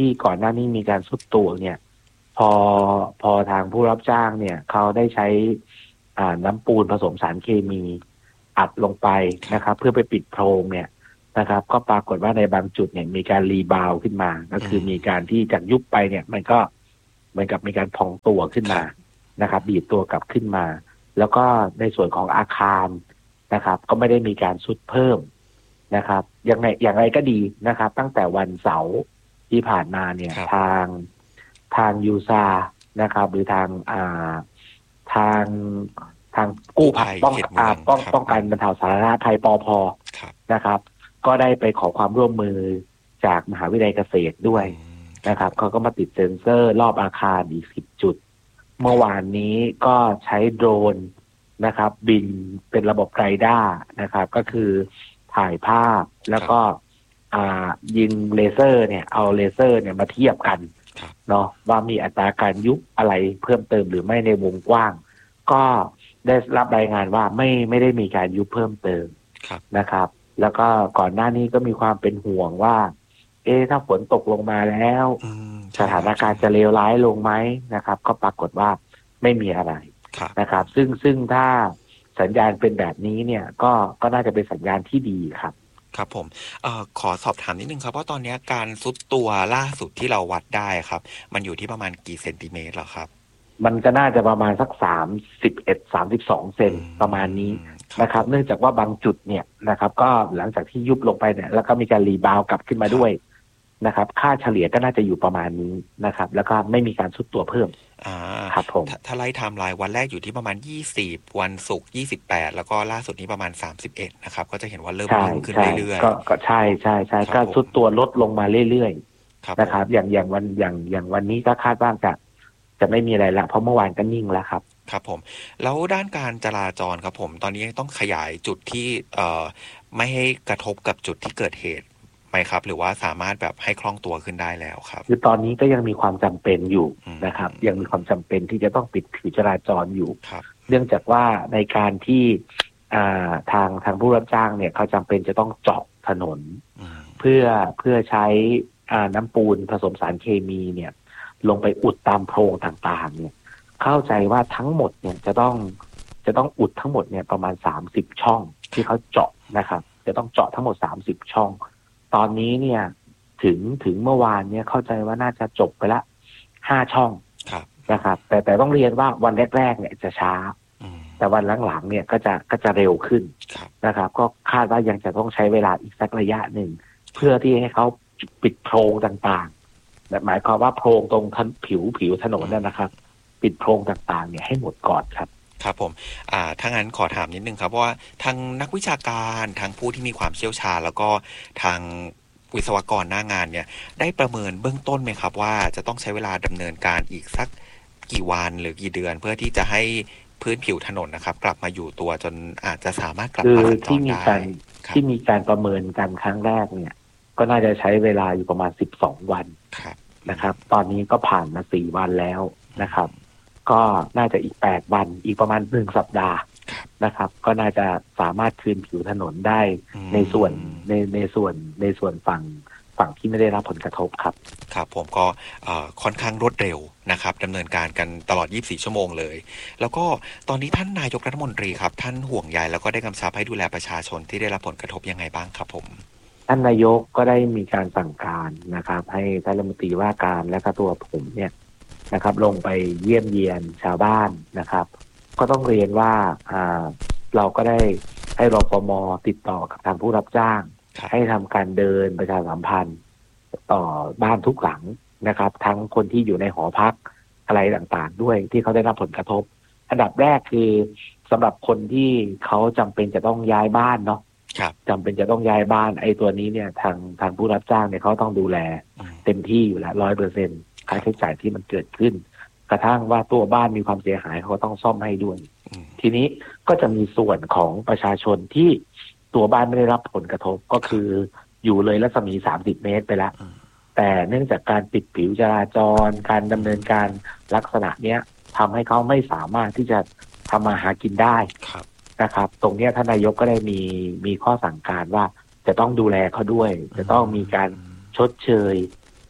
ที่ก่อนหน้านี้มีการทรุดตัวเนี่ยพอพอทางผู้รับจ้างเนี่ยเขาได้ใช้อ่าน้ำปูนผสมสารเคมีอัดลงไปนะครับเพื่อไปปิดโพรงเนี่ยนะครับก็ปรากฏว่าในบางจุดเนี่ยมีการรีบาวขึ้นมาก็คือมีการที่จากยุบไปเนี่ยมันก็เหมือนกับมีการพองตัวขึ้นมานะครับบีบตัวกลับขึ้นมาแล้วก็ในส่วนของอาคารนะครับก็ไม่ได้มีการทรุดเพิ่มนะครับอย่างไรอย่างไรก็ดีนะครับตั้งแต่วันเสาร์ที่ผ่านมาเนี่ยทางทางยูซานะครับหรือทางอ่าทางทางกู้ภัยป้องป้องป้องกันบรรเทาสาธารณภัยปภนะครับก็ได้ไปขอความร่วมมือจากมหาวิทยาลัยเกษตรด้วยนะครับเขาก็มาติดเซ็นเซอร์รอบอาคารอีกสิบจุดเมื่อวานนี้ก็ใช้โดรนนะครับบินเป็นระบบไรด้านะครับก็คือถ่ายภาพแล้วก็อ่ายิงเลเซอร์เนี่ยเอาเลเซอร์เนี่ยมาเทียบกันเนาะว่ามีอัตราการยุบอะไรเพิ่มเติมหรือไม่ในวงกว้างก็ได้รับรายงานว่าไม่ไม่ได้มีการยุบเพิ่มเติมนะครับแล้วก็ก่อนหน้านี้ก็มีความเป็นห่วงว่าเอ๊ะถ้าฝนตกลงมาแล้วสถานการณ์จะเลวร้ายลงไหมนะครับก็ปรากฏว่าไม่มีอะไรนะครับซึ่งซึ่งถ้าสัญญาณเป็นแบบนี้เนี่ยก็ก็น่าจะเป็นสัญญาณที่ดีครับครับผมเอ่อขอสอบถามนิดนึงครับว่าตอนนี้การซุดตัวล่าสุดที่เราวัดได้ครับมันอยู่ที่ประมาณกี่เซนติเมตรหรอครับมันก็น่าจะประมาณสักสามสิบเอ็ด สามสิบสองเซนประมาณนี้นะครับเนื่องจากว่าบางจุดเนี่ยนะครับก็หลังจากที่ยุบลงไปเนี่ยแล้วก็มีการรีบาวกลับขึ้นมาด้วยนะครับค่าเฉลี่ยก็น่าจะอยู่ประมาณนี้นะครับแล้วก็ไม่มีการซุดตัวเพิ่มอ่าครับผมถ้าไล่ไทม์ไลน์วันแรกอยู่ที่ประมาณยี่สิบวันศุกร์ยี่สิบแปดแล้วก็ล่าสุดนี้ประมาณสามสิบเอ็ดนะครับก็จะเห็นว่าเริ่มขึ้นเรื่อยๆก็ใช่ใช่ใช่ก็ซุดตัวลดลงมาเรื่อยๆนะครับอย่างอย่างวันอย่างอย่างวันนี้ก็คาดว่าจะจะไม่มีอะไรละเพราะเมื่อวานก็นิ่งแล้วครับครับผมแล้วด้านการจราจรครับผมตอนนี้ต้องขยายจุดที่เอ่อไม่ให้กระทบกับจุดที่เกิดเหตุไหมครับหรือว่าสามารถแบบให้คล่องตัวขึ้นได้แล้วครับคือตอนนี้ก็ยังมีความจำเป็นอยู่นะครับยังมีความจำเป็นที่จะต้องปิดผิวจราจรอยู่เนื่องจากว่าในการที่อ่าทางทางผู้รับจ้างเนี่ยเขาจำเป็นจะต้องเจาะถนนเพื่อเพื่อใช้อ่าน้ำปูนผสมสารเคมีเนี่ยลงไปอุดตามโพรงต่างๆเนี่ยเข้าใจว่าทั้งหมดเนี่ยจะต้องจะต้องอุดทั้งหมดเนี่ยประมาณสามสิบช่องที่เขาเจาะนะครับจะต้องเจาะทั้งหมดสามสิบช่องตอนนี้เนี่ยถึงถึงเมื่อวานเนี่ยเข้าใจว่าน่าจะจบไปละห้าช่องนะครับแต่แต่ต้องเรียนว่าวันแรกๆเนี่ยจะช้าแต่วันหลังๆเนี่ยก็จะก็จะเร็วขึ้นนะครับก็คาดว่ายังจะต้องใช้เวลาอีกสักระยะหนึ่งเพื่อที่ให้เขาปิดโพรงต่างๆหมายความว่าโพรงตรงผิวผิวถนนนั่นนะครับปิดโพรงต่างๆเนี่ยให้หมดก่อนครับครับผมอ่าถ้างั้นขอถามนิดนึงครับว่าทางนักวิชาการทางผู้ที่มีความเชี่ยวชาญแล้วก็ทางวิศวกรหน้างานเนี่ยได้ประเมินเบื้องต้นไหมครับว่าจะต้องใช้เวลาดำเนินการอีกสักกี่วันหรือกี่เดือนเพื่อที่จะให้พื้นผิวถนนนะครับกลับมาอยู่ตัวจนอาจจะสามารถกลับมาสัญจรได้ที่มีการประเมินกันครั้งแรกเนี่ยก็น่าจะใช้เวลาอยู่ประมาณสิบสองวันนะครับตอนนี้ก็ผ่านมาสี่วันแล้วนะครับก็น่าจะอีกแปดวันอีกประมาณหนึ่งสัปดาห์นะครับก็น่าจะสามารถคืนผิวถนนได้ในส่วนในในส่วนในส่วนฝั่งฝั่งที่ไม่ได้รับผลกระทบครับครับผมก็ค่อนข้างรวดเร็วนะครับดำเนินการกันตลอดยี่สิบสี่ชั่วโมงเลยแล้วก็ตอนนี้ท่านนายกรัฐมนตรีครับท่านห่วงใยแล้วก็ได้กำชับให้ดูแลประชาชนที่ได้รับผลกระทบยังไงบ้างครับผมท่านนายกก็ได้มีการสั่งการนะครับให้ท่านรัฐมนตรีว่าการและก็ตัวผมเนี่ยนะครับลงไปเยี่ยมเยียนชาวบ้านนะครับก็ต้องเรียนว่าอ่าเราก็ได้ให้รปม.ติดต่อกับทางผู้รับจ้างให้ทำการเดินประชาสัมพันธ์ต่อบ้านทุกหลังนะครับทั้งคนที่อยู่ในหอพักอะไรต่างๆด้วยที่เขาได้รับผลกระทบอันดับแรกคือสำหรับคนที่เขาจำเป็นจะต้องย้ายบ้านเนาะจำเป็นจะต้องย้ายบ้านไอ้ตัวนี้เนี่ยทางทางผู้รับจ้างเนี่ยเขาต้องดูแลเต็มที่อยู่แล้วร้อยเปอร์เซ็นต์ค่าใช้จ่ายที่มันเกิดขึ้นกระทั่งว่าตัวบ้านมีความเสียหายเขาต้องซ่อมให้ด้วยทีนี้ก็จะมีส่วนของประชาชนที่ตัวบ้านไม่ได้รับผลกระทบก็คืออยู่เลยรัศมีสามสิบเมตรไปแล้วแต่เนื่องจากการปิดผิวจราจรการดำเนินการลักษณะเนี้ยทำให้เขาไม่สามารถที่จะทำมาหากินได้นะครับตรงนี้ท่านนายกก็ได้มีมีข้อสั่งการว่าจะต้องดูแลเขาด้วยจะต้องมีการชดเชย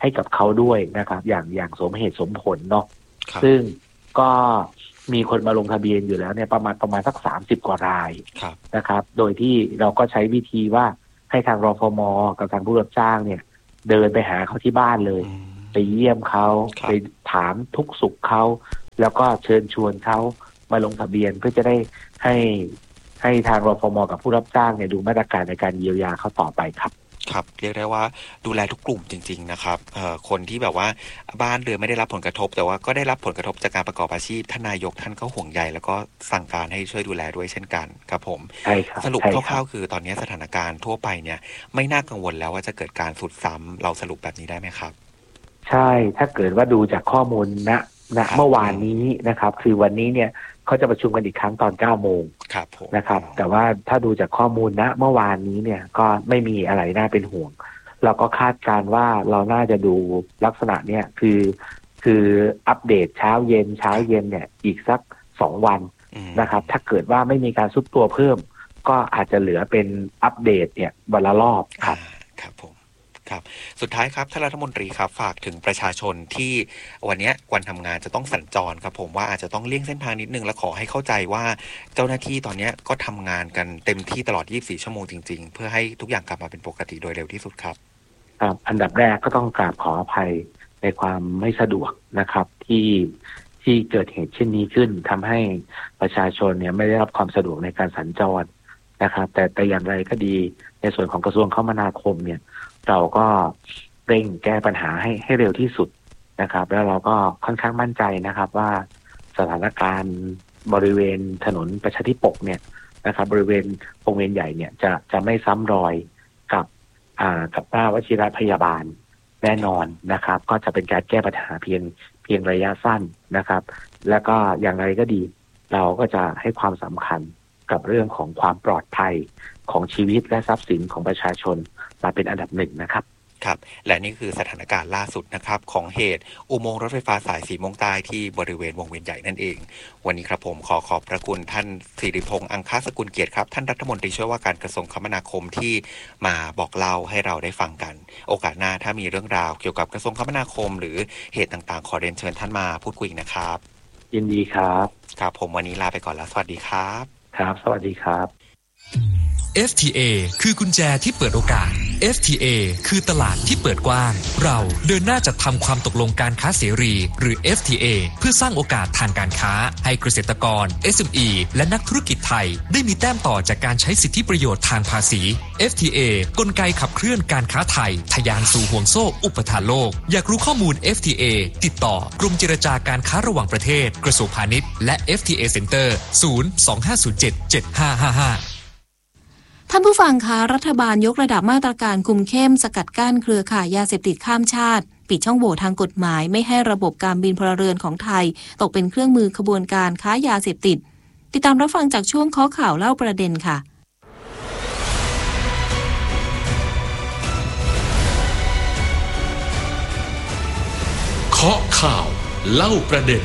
ให้กับเขาด้วยนะครับอย่างอย่างสมเหตุสมผลเนาะซึ่งก็มีคนมาลงทะเบียนอยู่แล้วเนี่ยประมาณประมาณสักสามสิบกว่ารายนะครับโดยที่เราก็ใช้วิธีว่าให้ทางรฟม.กับทางผู้รับจ้างเนี่ยเดินไปหาเขาที่บ้านเลยไปเยี่ยมเขาไปถามทุกสุขเขาแล้วก็เชิญชวนเขามาลงทะเบียนเพื่อจะได้ให้ให้ทางรฟม.กับผู้รับจ้างเนี่ยดูมาตรการในการเยียวยาเขาต่อไปครับครับเรียกได้ว่าดูแลทุกกลุ่มจริงๆนะครับเอ่อคนที่แบบว่าบ้านเรือนไม่ได้รับผลกระทบแต่ว่าก็ได้รับผลกระทบจากการประกอบอาชีพท่านนายกท่านก็ห่วงใยแล้วก็สั่งการให้ช่วยดูแลด้วยเช่นกันครับผมใช่ครับสรุปคร่าวๆคือตอนนี้สถานการณ์ทั่วไปเนี่ยไม่น่ากังวลแล้วว่าจะเกิดการสุดซ้ำเราสรุปแบบนี้ได้ไหมครับใช่ถ้าเกิดว่าดูจากข้อมูลณณเมื่อวานนี้นะครับคือวันนี้เนี่ยเขาจะประชุมกันอีกครั้งตอนเก้าโมงนะครับแต่ว่าถ้าดูจากข้อมูลณเมื่อวานนี้เนี่ยก็ไม่มีอะไรน่าเป็นห่วงเราก็คาดการว่าเราน่าจะดูลักษณะเนี่ยคือคืออัปเดตเช้าเย็นเช้าเย็นเนี่ยอีกสักสองวันนะครับถ้าเกิดว่าไม่มีการซุดตัวเพิ่มก็อาจจะเหลือเป็นอัปเดตเนี่ยวันละรอบครับครับผมครับสุดท้ายครับท่านรัฐมนตรีครับฝากถึงประชาชนที่วันนี้วันทำงานจะต้องสัญจรครับผมว่าอาจจะต้องเลี่ยงเส้นทางนิดนึงและขอให้เข้าใจว่าเจ้าหน้าที่ตอนนี้ก็ทำงานกันเต็มที่ตลอดยี่สิบสี่ชั่วโมงจริงๆเพื่อให้ทุกอย่างกลับมาเป็นปกติโดยเร็วที่สุดครับครับอันดับแรกก็ต้องกราบขออภัยในความไม่สะดวกนะครับที่ที่เกิดเหตุเช่นนี้ขึ้นทำให้ประชาชนเนี่ยไม่ได้รับความสะดวกในการสัญจรนะครับแต่แต่อย่างไรก็ดีในส่วนของกระทรวงคมนาคมเนี่ยเราก็เร่งแก้ปัญหาให้ให้เร็วที่สุดนะครับแล้วเราก็ค่อนข้างมั่นใจนะครับว่าสถานการณ์บริเวณถนนประชาธิปกเนี่ยนะครับบริเวณวงเวียนใหญ่เนี่ยจะจะไม่ซ้ำรอยกับอ่ากับหน้าวชิรพยาบาลแน่นอนนะครับก็จะเป็นการแก้ปัญหาเพียงเพียงระยะสั้นนะครับแล้วก็อย่างไรก็ดีเราก็จะให้ความสำคัญกับเรื่องของความปลอดภัยของชีวิตและทรัพย์สินของประชาชนมาเป็นอันดับหนึ่งนะครับครับและนี่คือสถานการณ์ล่าสุดนะครับของเหตุอุโมงค์รถไฟฟ้าสายสีม่วงใต้ที่บริเวณวงเวียนใหญ่นั่นเองวันนี้ครับผมขอขอบพระคุณท่านสิริพงษ์อังคสกุลเกียรติครับท่านรัฐมนตรีช่วยว่าการกระทรวงคมนาคมที่มาบอกเล่าให้เราได้ฟังกันโอกาสหน้าถ้ามีเรื่องราวเกี่ยวกับกระทรวงคมนาคมหรือเหตุต่างๆขอเรียนเชิญท่านมาพูดคุยนะครับยินดีครับครับผมวันนี้ลาไปก่อนแล้วสวัสดีครับครับสวัสดีครับเอฟ ที เอ คือกุญแจที่เปิดโอกาส เอฟ ที เอ คือตลาดที่เปิดกว้างเราเดินหน้าจัดทำความตกลงการค้าเสรีหรือ เอฟ ที เอ เพื่อสร้างโอกาสทางการค้าให้เกษตรกร เอส เอ็ม อี และนักธุรกิจไทยได้มีแต้มต่อจากการใช้สิทธิประโยชน์ทางภาษี เอฟ ที เอ กลไกขับเคลื่อนการค้าไทยทะยานสู่ห่วงโซ่อุปทานโลกอยากรู้ข้อมูล เอฟ ที เอ ติดต่อกรมเจรจาการค้าระหว่างประเทศกระทรวงพาณิชย์และ เอฟ ที เอ Center ศูนย์ สอง ห้า ศูนย์ เจ็ด เจ็ด ห้า ห้า ห้าท่านผู้ฟังคะรัฐบาลยกระดับมาตรการคุมเข้มสกัดกั้นเครือข่ายยาเสพติดข้ามชาติปิดช่องโหว่ทางกฎหมายไม่ให้ระบบการบินพลเรือนของไทยตกเป็นเครื่องมือขบวนการค้ายาเสพติดติดตามรับฟังจากช่วงข้อข่าวเล่าประเด็นค่ะข้อข่าวเล่าประเด็น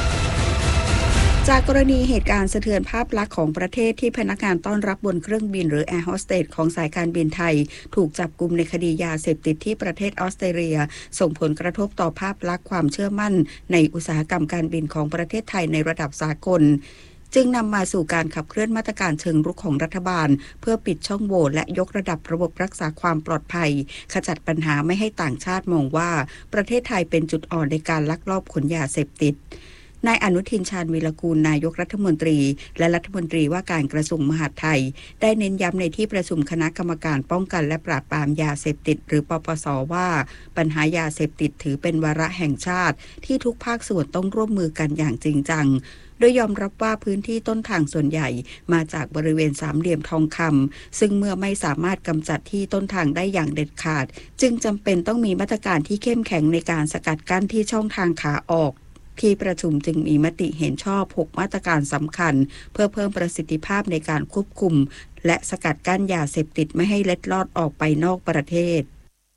จากกรณีเหตุการณ์สะเทือนภาพลักษณ์ของประเทศที่พนักงานต้อนรับบนเครื่องบินหรือแอร์โฮสเตสของสายการบินไทยถูกจับกุมในคดียาเสพติดที่ประเทศออสเตรเลียส่งผลกระทบต่อภาพลักษณ์ความเชื่อมั่นในอุตสาหกรรมการบินของประเทศไทยในระดับสากลจึงนำมาสู่การขับเคลื่อนมาตรการเชิงรุกของรัฐบาลเพื่อปิดช่องโหว่และยกระดับระบบรักษาความปลอดภัยขจัดปัญหาไม่ให้ต่างชาติมองว่าประเทศไทยเป็นจุดอ่อนในการลักลอบขนยาเสพติดนายอนุทินชาญวีรกูลนายกรัฐมนตรีและรัฐมนตรีว่าการกระทรวงมหาดไทยได้เน้นย้ำในที่ประชุมคณะกรรมการป้องกันและปราบปรามยาเสพติดหรือปปส.ว่าปัญหายาเสพติดถือเป็นวาระแห่งชาติที่ทุกภาคส่วนต้องร่วมมือกันอย่างจริงจังโดยยอมรับว่าพื้นที่ต้นทางส่วนใหญ่มาจากบริเวณสามเหลี่ยมทองคำซึ่งเมื่อไม่สามารถกำจัดที่ต้นทางได้อย่างเด็ดขาดจึงจำเป็นต้องมีมาตรการที่เข้มแข็งในการสกัดกั้นที่ช่องทางขาออกที่ประชุมจึงมีมติเห็นชอบหกมาตรการสำคัญเพื่อเพิ่มประสิทธิภาพในการควบคุมและสกัดกั้นยาเสพติดไม่ให้เล็ดลอดออกไปนอกประเทศ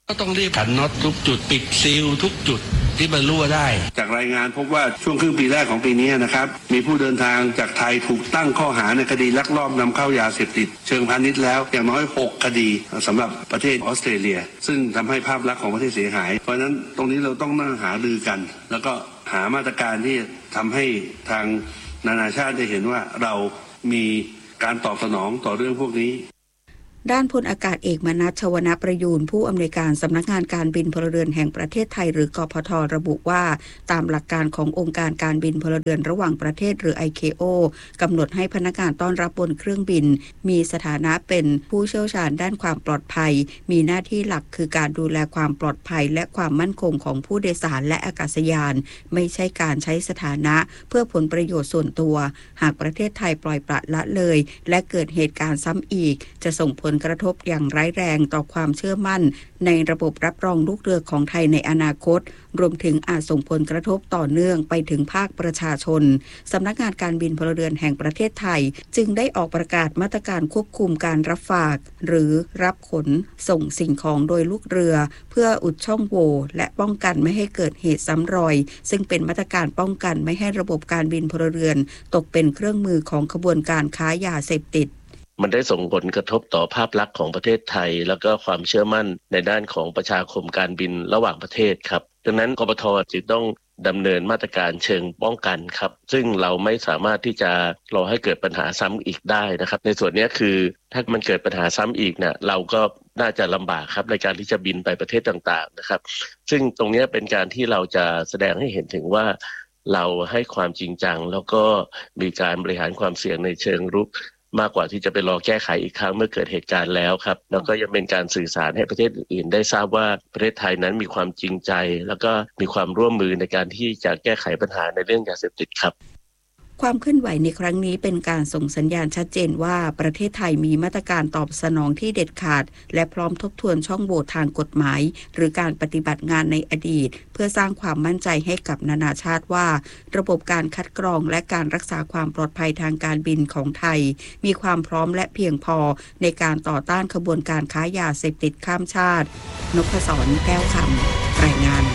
ก็ต้องรีบขันน็อตทุกจุดปิดซีลทุกจุดที่มันรั่วได้จากรายงานพบว่าช่วงครึ่งปีแรกของปีนี้นะครับมีผู้เดินทางจากไทยถูกตั้งข้อหาในคดีลักลอบนำเข้ายาเสพติดเชิงพาณิชย์แล้วอย่างน้อยหกคดีสำหรับประเทศออสเตรเลียซึ่งทำให้ภาพลักษณ์ของประเทศเสียหายเพราะฉะนั้นตรงนี้เราต้องนั่งหารือกันแล้วก็หามาตรการที่ทำให้ทางนานาชาติได้เห็นว่าเรามีการตอบสนองต่อเรื่องพวกนี้ด้านพลอากาศเอกมนัส ชวนะประยูรผู้อำนวยการสำนักงานการบินพลเรือนแห่งประเทศไทยหรือกพท.ระบุว่าตามหลักการขององค์การการบินพลเรือนระหว่างประเทศหรือ ไอ เค โอ กำหนดให้พนักงานต้อนรับบนเครื่องบินมีสถานะเป็นผู้เชี่ยวชาญด้านความปลอดภัยมีหน้าที่หลักคือการดูแลความปลอดภัยและความมั่นคงของผู้โดยสารและอากาศยานไม่ใช่การใช้สถานะเพื่อผลประโยชน์ส่วนตัวหากประเทศไทยปล่อยปละละเลยและเกิดเหตุการณ์ซ้ำอีกจะส่งผลกระทบอย่างร้ายแรงต่อความเชื่อมั่นในระบบรับรองลูกเรือของไทยในอนาคตรวมถึงอาจส่งผลกระทบต่อเนื่องไปถึงภาคประชาชนสำนักงานการบินพลเรือนแห่งประเทศไทยจึงได้ออกประกาศมาตรการควบคุมการรับฝากหรือรับขนส่งสิ่งของโดยลูกเรือเพื่ออุดช่องโหว่และป้องกันไม่ให้เกิดเหตุซ้ำรอยซึ่งเป็นมาตรการป้องกันไม่ให้ระบบการบินพลเรือนตกเป็นเครื่องมือของขบวนการค้ายาเสพติดมันได้ส่งผลกระทบต่อภาพลักษณ์ของประเทศไทยแล้วก็ความเชื่อมั่นในด้านของประชาคมการบินระหว่างประเทศครับดังนั้นกพท.จึงต้องดำเนินมาตรการเชิงป้องกันครับซึ่งเราไม่สามารถที่จะรอให้เกิดปัญหาซ้ำอีกได้นะครับในส่วนนี้คือถ้ามันเกิดปัญหาซ้ำอีกเนี่ยเราก็น่าจะลำบากครับในการที่จะบินไปประเทศต่างๆนะครับซึ่งตรงนี้เป็นการที่เราจะแสดงให้เห็นถึงว่าเราให้ความจริงจังแล้วก็มีการบริหารความเสี่ยงในเชิงรุกมากกว่าที่จะไปรอแก้ไขอีกครั้งเมื่อเกิดเหตุการณ์แล้วครับแล้วก็ยังเป็นการสื่อสารให้ประเทศอื่นๆได้ทราบว่าประเทศไทยนั้นมีความจริงใจแล้วก็มีความร่วมมือในการที่จะแก้ไขปัญหาในเรื่องยาเสพติดครับความเคลื่อนไหวในครั้งนี้เป็นการส่งสัญญาณชัดเจนว่าประเทศไทยมีมาตรการตอบสนองที่เด็ดขาดและพร้อมทบทวนช่องโหว่ทางกฎหมายหรือการปฏิบัติงานในอดีตเพื่อสร้างความมั่นใจให้กับนานาชาติว่าระบบการคัดกรองและการรักษาความปลอดภัยทางการบินของไทยมีความพร้อมและเพียงพอในการต่อต้านขบวนการค้ายาเสพติดข้ามชาตินพศร แก้วคำรายงาน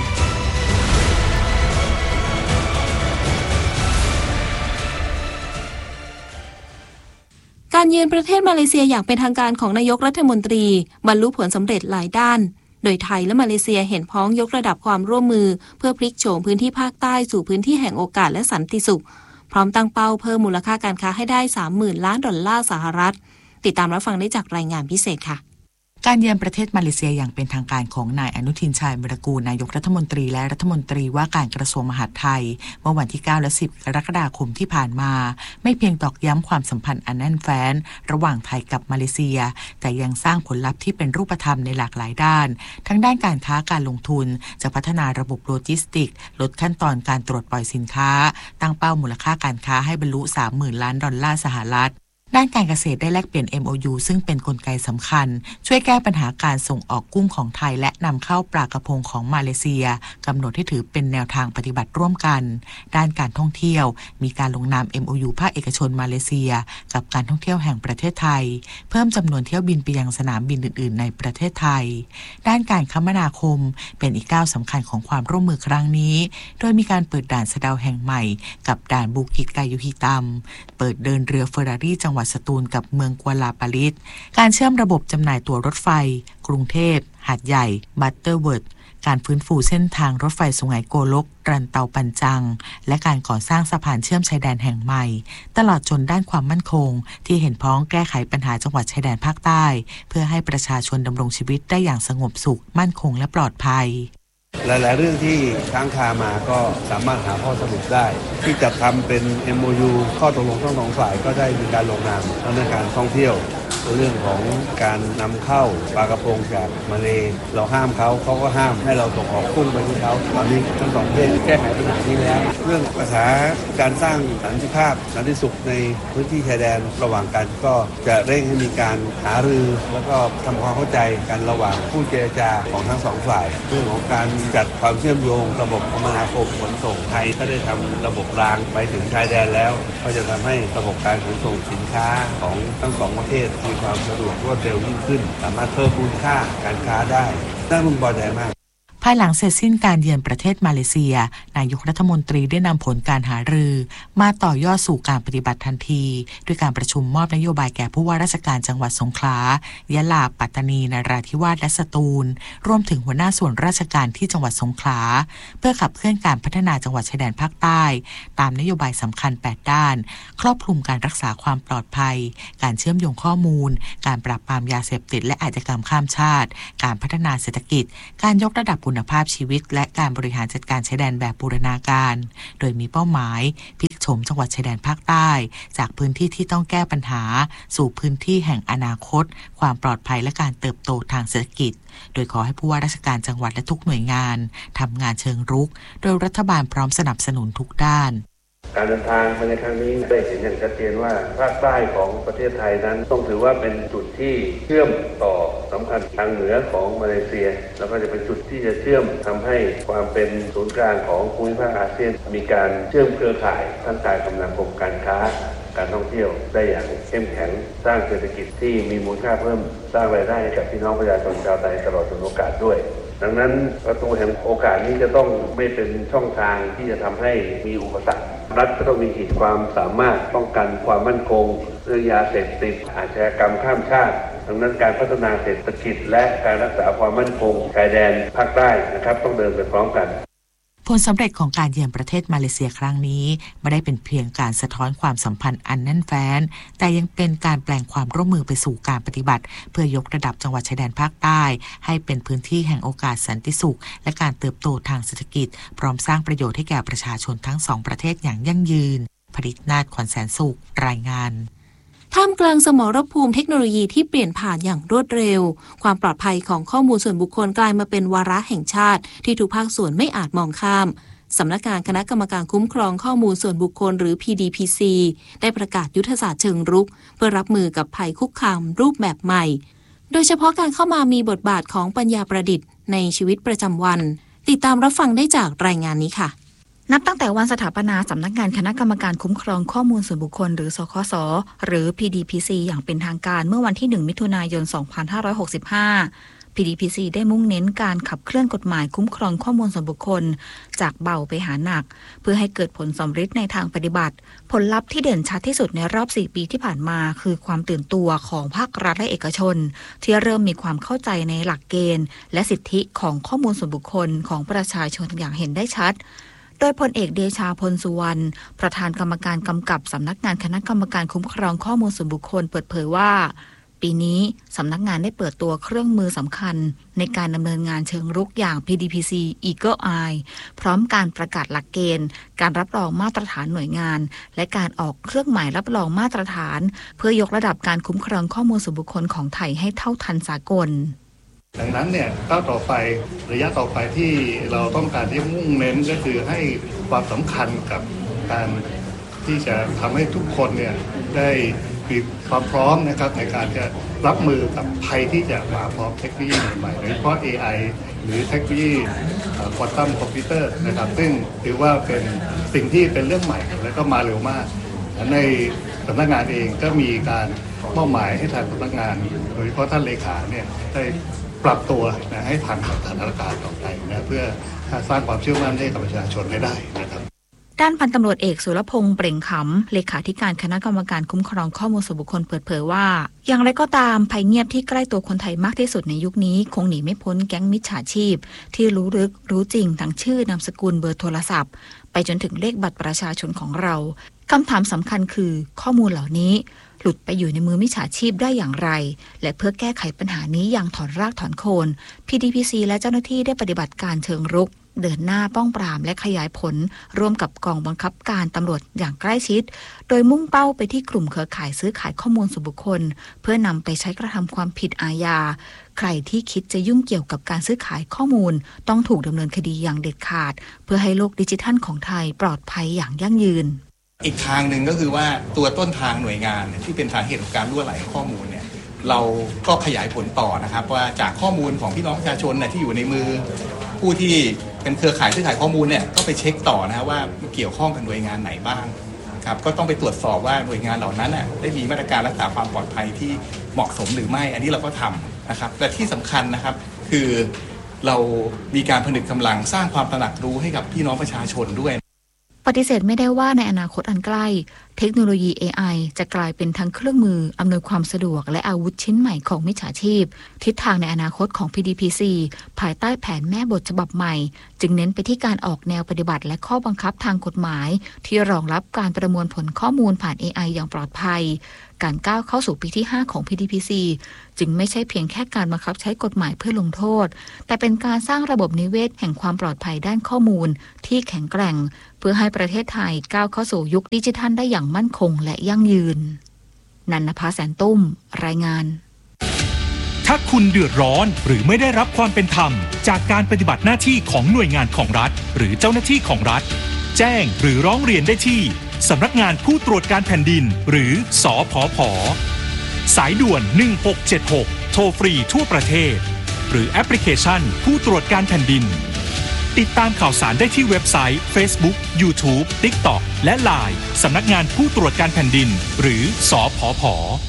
การเยือนประเทศมาเลเซียอย่างเป็นทางการของนายกรัฐมนตรีบรรลุผลสำเร็จหลายด้านโดยไทยและมาเลเซียเห็นพ้องยกระดับความร่วมมือเพื่อพลิกโฉมพื้นที่ภาคใต้สู่พื้นที่แห่งโอกาสและสันติสุขพร้อมตั้งเป้าเพิ่มมูลค่าการค้าให้ได้ สามหมื่น ล้านดอลลาร์สหรัฐติดตามรับฟังได้จากรายงานพิเศษค่ะการเยือนประเทศมาเลเซียอย่างเป็นทางการของนายอนุทินชาญวิรากูลนายกรัฐมนตรีและรัฐมนตรีว่าการกระทรวงมหาดไทยเมื่อวันที่เก้าและสิบกรกฎาคมที่ผ่านมาไม่เพียงตอกย้ำความสัมพันธ์อันแน่นแฟ้นระหว่างไทยกับมาเลเซียแต่ยังสร้างผลลัพธ์ที่เป็นรูปธรรมในหลากหลายด้านทั้งด้านการค้าการลงทุนจะพัฒนาระบบโลจิสติกลดขั้นตอนการตรวจปล่อยสินค้าตั้งเป้ามูลค่าการค้าให้บรรลุ สามหมื่น ล้านดอลลาร์สหรัฐด้านการเกษตรได้แลกเปลี่ยน เอ็ม โอ ยู ซึ่งเป็นกลไกสำคัญช่วยแก้ปัญหาการส่งออกกุ้งของไทยและนำเข้าปลากระพงของมาเลเซียกำหนดให้ถือเป็นแนวทางปฏิบัติร่วมกันด้านการท่องเที่ยวมีการลงนาม เอ็ม โอ ยู ภาคเอกชนมาเลเซียกับการท่องเที่ยวแห่งประเทศไทยเพิ่มจำนวนเที่ยวบินไปยังสนามบินอื่นๆในประเทศไทยด้านการคมนาคมเป็นอีกก้าวสำคัญของความร่วมมือครั้งนี้โดยมีการเปิดด่านสะเดาแห่งใหม่กับด่านบูกิตกายุฮิตัมเปิดเดินเรือเฟอร์รารี่จังหวัดสตูลกับเมืองกัวลาปาลิสการเชื่อมระบบจำหน่ายตั๋วรถไฟกรุงเทพหาดใหญ่บัตเตอร์เวิร์ดการฟื้นฟูเส้นทางรถไฟสุไหงโกลกรันเตาปันจังและการก่อสร้างสะพานเชื่อมชายแดนแห่งใหม่ตลอดจนด้านความมั่นคงที่เห็นพ้องแก้ไขปัญหาจังหวัดชายแดนภาคใต้เพื่อให้ประชาชนดำรงชีวิตได้อย่างสงบสุขมั่นคงและปลอดภัยหลายๆเรื่องที่ค้างคามาก็สามารถหาข้อสรุปได้ที่จะทำเป็น เอ็ม โอ ยู ข้อตกลงทั้งสองฝ่ายก็ได้มีการลงนามทั้งในการท่องเที่ยวเรื่องของการนำเข้าปลากระพงจากมาเลเราห้ามเขาเขาก็ห้ามให้เราส่งออกกุ้งไปที่เขาตอนนี้ทั้งสองประเทศแก้ไขปัญหานี้แล้วเรื่องปัญหาการสร้างสันติภาพสันติสุขในพื้นที่ชายแดนระหว่างกันก็จะเร่งให้มีการหารือแล้วก็ทำความเข้าใจกันระหว่างผู้เจรจาของทั้งสองฝ่ายเรื่องของการจัดความเชื่อมโยงระบบคมนาคมขนส่งไทยก็ได้ทำระบบรางไปถึงชายแดนแล้วก็จะทำให้ระบบการขนส่งสินค้าของทั้งสองประเทศมีความสะดวกรวดเร็วยิ่งขึ้นสามารถเพิ่มมูลค่าการค้าได้น่าพึงพอใจมากภายหลังเสร็จสิ้นการเยือนประเทศมาเลเซียนายกรัฐมนตรีได้นำผลการหารือมาต่อยอดสู่การปฏิบัติทันทีด้วยการประชุมมอบนโยบายแก่ผู้ว่าราชการจังหวัดสงขลายะลาปัตตานีนราธิวาสและสตูลรวมถึงหัวหน้าส่วนราชการที่จังหวัดสงขลาเพื่อขับเคลื่อนการพัฒนาจังหวัดชายแดนภาคใต้ตามนโยบายสำคัญแปดด้านครอบคลุมการรักษาความปลอดภัยการเชื่อมโยงข้อมูลการปราบปรามยาเสพติดและอาชญากรรมข้ามชาติการพัฒนาเศรษฐกิจการยกระดับคุณภาพชีวิตและการบริหารจัดการชายแดนแบบบูรณาการโดยมีเป้าหมายพลิกโฉมจังหวัดชายแดนภาคใต้จากพื้นที่ที่ต้องแก้ปัญหาสู่พื้นที่แห่งอนาคตความปลอดภัยและการเติบโตทางเศรษฐกิจโดยขอให้ผู้ว่าราชการจังหวัดและทุกหน่วยงานทำงานเชิงรุกโดยรัฐบาลพร้อมสนับสนุนทุกด้านการเดินทางมาในครั้งนี้ได้เห็นอย่างชัดเจนว่าภาคใต้ของประเทศไทยนั้นต้องถือว่าเป็นจุดที่เชื่อมต่อสำคัญทางเหนือของมาเลเซียแล้วก็จะเป็นจุดที่จะเชื่อมทำให้ความเป็นศูนย์กลางของภูมิภาคอาเซียนมีการเชื่อมเครือข่ายทั้งการคมนาคมการค้าการท่องเที่ยวได้อย่างเข้มแข็งสร้างเศรษฐกิจที่มีมูลค่าเพิ่มสร้างรายได้ให้กับพี่น้องประชาชนชาวไทยตลอดจนโอกาสด้วยดังนั้นประตูแห่งโอกาสนี้จะต้องไม่เป็นช่องทางที่จะทำให้มีอุปสรรครัฐก็ต้องมีขีดความสามารถป้องกันความมั่นคงเรื่องยาเสพติดอาชญากรรมข้ามชาติดังนั้นการพัฒนาเศรษฐกิจและการรักษาความมั่นคงชายแดนภาคใต้นะครับต้องเดินไปพร้อมกันผลสำเร็จของการเยือนประเทศมาเลเซียครั้งนี้ไม่ได้เป็นเพียงการสะท้อนความสัมพันธ์อันแน่นแฟ้นแต่ยังเป็นการแปลงความร่วมมือไปสู่การปฏิบัติเพื่อยกระดับจังหวัดชายแดนภาคใต้ให้เป็นพื้นที่แห่งโอกาสสันติสุขและการเติบโตทางเศรษฐกิจพร้อมสร้างประโยชน์ให้แก่ประชาชนทั้งสองประเทศอย่างยั่งยืนผลิตนาฏขวัญแสนสุขรายงานท่ามกลางสมรภูมิเทคโนโลยีที่เปลี่ยนผ่านอย่างรวดเร็วความปลอดภัยของข้อมูลส่วนบุคคลกลายมาเป็นวาระแห่งชาติที่ทุกภาคส่วนไม่อาจมองข้ามสำนักงานคณะกรรมการคุ้มครองข้อมูลส่วนบุคคลหรือ พี ดี พี ซี ได้ประกาศยุทธศาสตร์เชิงรุกเพื่อรับมือกับภัยคุกคามรูปแบบใหม่โดยเฉพาะการเข้ามามีบทบาทของปัญญาประดิษฐ์ในชีวิตประจำวันติดตามรับฟังได้จากรายงานนี้ค่ะนับตั้งแต่วันสถาปนาสำนักงานคณะกรรมการคุ้มครองข้อมูลส่วนบุคคลหรือสคสหรือ พี ดี พี ซี อย่างเป็นทางการเมื่อวันที่หนึ่งมิถุนายนสองพันห้าร้อยหกสิบห้าพี ดี พี ซี ได้มุ่งเน้นการขับเคลื่อนกฎหมายคุ้มครองข้อมูลส่วนบุคคลจากเบาไปหาหนักเพื่อให้เกิดผลสำเร็จในทางปฏิบัติผลลัพธ์ที่เด่นชัดที่สุดในรอบสี่ปีที่ผ่านมาคือความตื่นตัวของภาครัฐและเอกชนที่เริ่มมีความเข้าใจในหลักเกณฑ์และสิทธิของข้อมูลส่วนบุคคลของประชาชนอย่างเห็นได้ชัดโดยพลเอกเดชาพลสุวรรณประธานกรรมการกำกับสำนักงานคณะกรรมการคุ้มครองข้อมูลส่วนบุคคลเปิดเผยว่าปีนี้สำนักงานได้เปิดตัวเครื่องมือสำคัญในการดำเนินงานเชิงรุกอย่าง พี ดี พี ซี Eagle Eye พร้อมการประกาศหลักเกณฑ์การรับรองมาตรฐานหน่วยงานและการออกเครื่องหมายรับรองมาตรฐานเพื่อยกระดับการคุ้มครองข้อมูลส่วนบุคคลของไทยให้เท่าทันสากลดังนั้นเนี่ยก้าวต่อไประยะต่อไปที่เราต้องการที่มุ่งเน้นก็คือให้ความสำคัญกับการที่จะทำให้ทุกคนเนี่ยได้มีความพร้อมนะครับในการจะรับมือกับภัยที่จะมาพร้อมเทคโนโลยีใหม่ๆโดยเฉพาะ เอ ไอ หรือเทคโนโลยีควอนตัมคอมพิวเตอร์นะครับซึ่งถือว่าเป็นสิ่งที่เป็นเรื่องใหม่และก็มาเร็วมากในสำนักงานเองก็มีการมอบหมายให้ทางสำนักงานโดยเฉพาะท่านเลขาเนี่ยได้ปรับตัวนะให้ทันกับสถานการณ์ต่อไปนะเพื่อสร้างความเชื่อมั่นให้กับประชาชนได้นะครับด้านพันตำรวจเอกสุรพงษ์เปล่งขำเลขาธิการคณะกรรมการคุ้มครองข้อมูลส่วนบุคคลเปิดเผยว่าอย่างไรก็ตามภัยเงียบที่ใกล้ตัวคนไทยมากที่สุดในยุคนี้คงหนีไม่พ้นแก๊งมิจฉาชีพที่รู้ลึกรู้จริงทั้งชื่อนามสกุลเบอร์โทรศัพท์ไปจนถึงเลขบัตรประชาชนของเราคำถามสำคัญคือข้อมูลเหล่านี้หลุดไปอยู่ในมือมิจฉาชีพได้อย่างไรและเพื่อแก้ไขปัญหานี้อย่างถอนรากถอนโคน พี ดี พี ซี และเจ้าหน้าที่ได้ปฏิบัติการเชิงรุกเดินหน้าป้องปรามและขยายผลร่วมกับกองบังคับการตำรวจอย่างใกล้ชิดโดยมุ่งเป้าไปที่กลุ่มเครือข่ายซื้อขายข้อมูลส่วนบุคคลเพื่อนำไปใช้กระทำความผิดอาญาใครที่คิดจะยุ่งเกี่ยวกับการซื้อขายข้อมูลต้องถูกดำเนินคดีอย่างเด็ดขาดเพื่อให้โลกดิจิทัลของไทยปลอดภัยอย่างยั่งยืนอีกทางหนึ่งก็คือว่าตัวต้นทางหน่วยงานที่เป็นสาเหตุของการรั่วไหลข้อมูลเนี่ยเราก็ขยายผลต่อนะครับว่าจากข้อมูลของพี่น้องประชาชนเนี่ยที่อยู่ในมือผู้ที่เป็นเครือข่ายซื้อขายข้อมูลเนี่ยก็ไปเช็คต่อนะครับว่าเกี่ยวข้องกับหน่วยงานไหนบ้างครับก็ต้องไปตรวจสอบว่าหน่วยงานเหล่านั้นน่ะได้มีมาตรการรักษาความปลอดภัยที่เหมาะสมหรือไม่อันนี้เราก็ทำนะครับแต่ที่สำคัญนะครับคือเรามีการผนึกกำลังสร้างความตระหนักรู้ให้กับพี่น้องประชาชนด้วยปฏิเสธไม่ได้ว่าในอนาคตอันใกล้เทคโนโลยี เอ ไอ จะกลายเป็นทั้งเครื่องมืออำนวยความสะดวกและอาวุธชิ้นใหม่ของมิจฉาชีพทิศทางในอนาคตของ พี ดี พี ซี ภายใต้แผนแม่บทฉบับใหม่จึงเน้นไปที่การออกแนวปฏิบัติและข้อบังคับทางกฎหมายที่รองรับการประมวลผลข้อมูลผ่าน เอ ไอ อย่างปลอดภัยการก้าวเข้าสู่ปีที่ห้าของ พี ดี พี ซี จึงไม่ใช่เพียงแค่การบังคับใช้กฎหมายเพื่อลงโทษแต่เป็นการสร้างระบบนิเวศแห่งความปลอดภัยด้านข้อมูลที่แข็งแกร่งเพื่อให้ประเทศไทยก้าวเข้าสู่ยุคดิจิทัลได้อย่างมั่นคงและยั่งยืนนันนภาแสนตุ้มรายงานถ้าคุณเดือดร้อนหรือไม่ได้รับความเป็นธรรมจากการปฏิบัติหน้าที่ของหน่วยงานของรัฐหรือเจ้าหน้าที่ของรัฐแจ้งหรือร้องเรียนได้ที่สำนักงานผู้ตรวจการแผ่นดินหรือสผผ.สายด่วนหนึ่งหกเจ็ดหกโทรฟรีทั่วประเทศหรือแอปพลิเคชันผู้ตรวจการแผ่นดินติดตามข่าวสารได้ที่เว็บไซต์ Facebook YouTube TikTok และ ไลน์ สำนักงานผู้ตรวจการแผ่นดินหรือสผผ.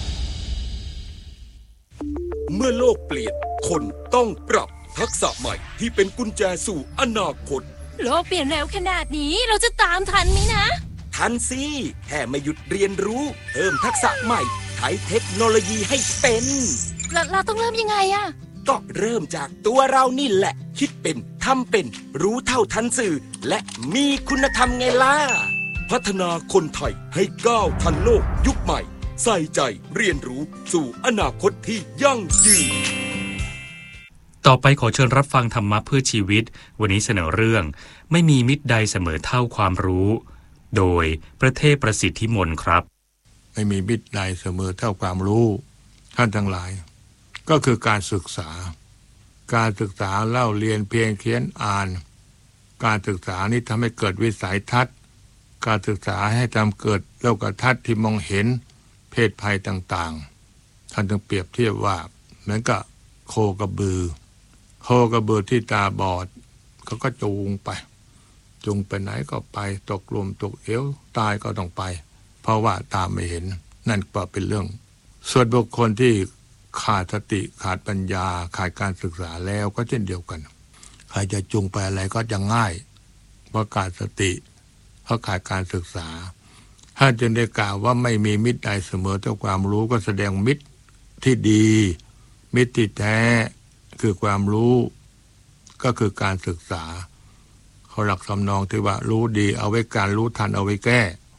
เมื่อโลกเปลี่ยนคนต้องปรับทักษะใหม่ที่เป็นกุญแจสู่อนาคตโลกเปลี่ยนเร็วขนาดนี้เราจะตามทันไหมนะทันสิแค่ไม่หยุดเรียนรู้เพิ่มทักษะใหม่ใช้เทคโนโลยีให้เป็นเราเราต้องเริ่มยังไงอะก็เริ่มจากตัวเรานี่แหละคิดเป็นทำเป็นรู้เท่าทันสื่อและมีคุณธรรมไงล่ะพัฒนาคนไทยให้ก้าวทันโลกยุคใหม่ใส่ใจเรียนรู้สู่อนาคตที่ยั่งยืนต่อไปขอเชิญรับฟังธรรมะเพื่อชีวิตวันนี้เสนอเรื่องไม่มีมิตรใดเสมอเท่าความรู้โดยพระเทพประสิทธิมนต์ครับไม่มีมิตรใดเสมอเท่าความรู้ท่านทั้งหลายก็คือการศึกษาการศึกษาเล่าเรียนเพียงเขียนอ่านการศึกษานี้ทำให้เกิดวิสัยทัศน์การศึกษาให้ทำเกิดโลกทัศน์ที่มองเห็นเพศภัยต่างๆท่านจึงเปรียบเทียบว่าเหมือนกับโคกระบือโคกระบือที่ตาบอดเขาก็จูงไปจูงไปไหนก็ไปตกหลุมตกเหวตายก็ต้องไปเพราะว่าตาไม่เห็นนั่นก็เป็นเรื่องส่วนบุคคลที่ขาดสติขาดปัญญาขาดการศึกษาแล้วก็เช่นเดียวกันใครจะจูงไปอะไรก็จะง่ายเพราะขาดสติเพราะขาดการศึกษาถ้าจึงได้กล่าวว่าไม่มีมิตรใดเสมอเท่าความรู้ก็แสดงมิตรที่ดีมิตรที่แท้คือความรู้ก็คือการศึกษาเขาหลักสำนองที่ว่ารู้ดีเอาไว้การรู้ทันเอาไว้แก้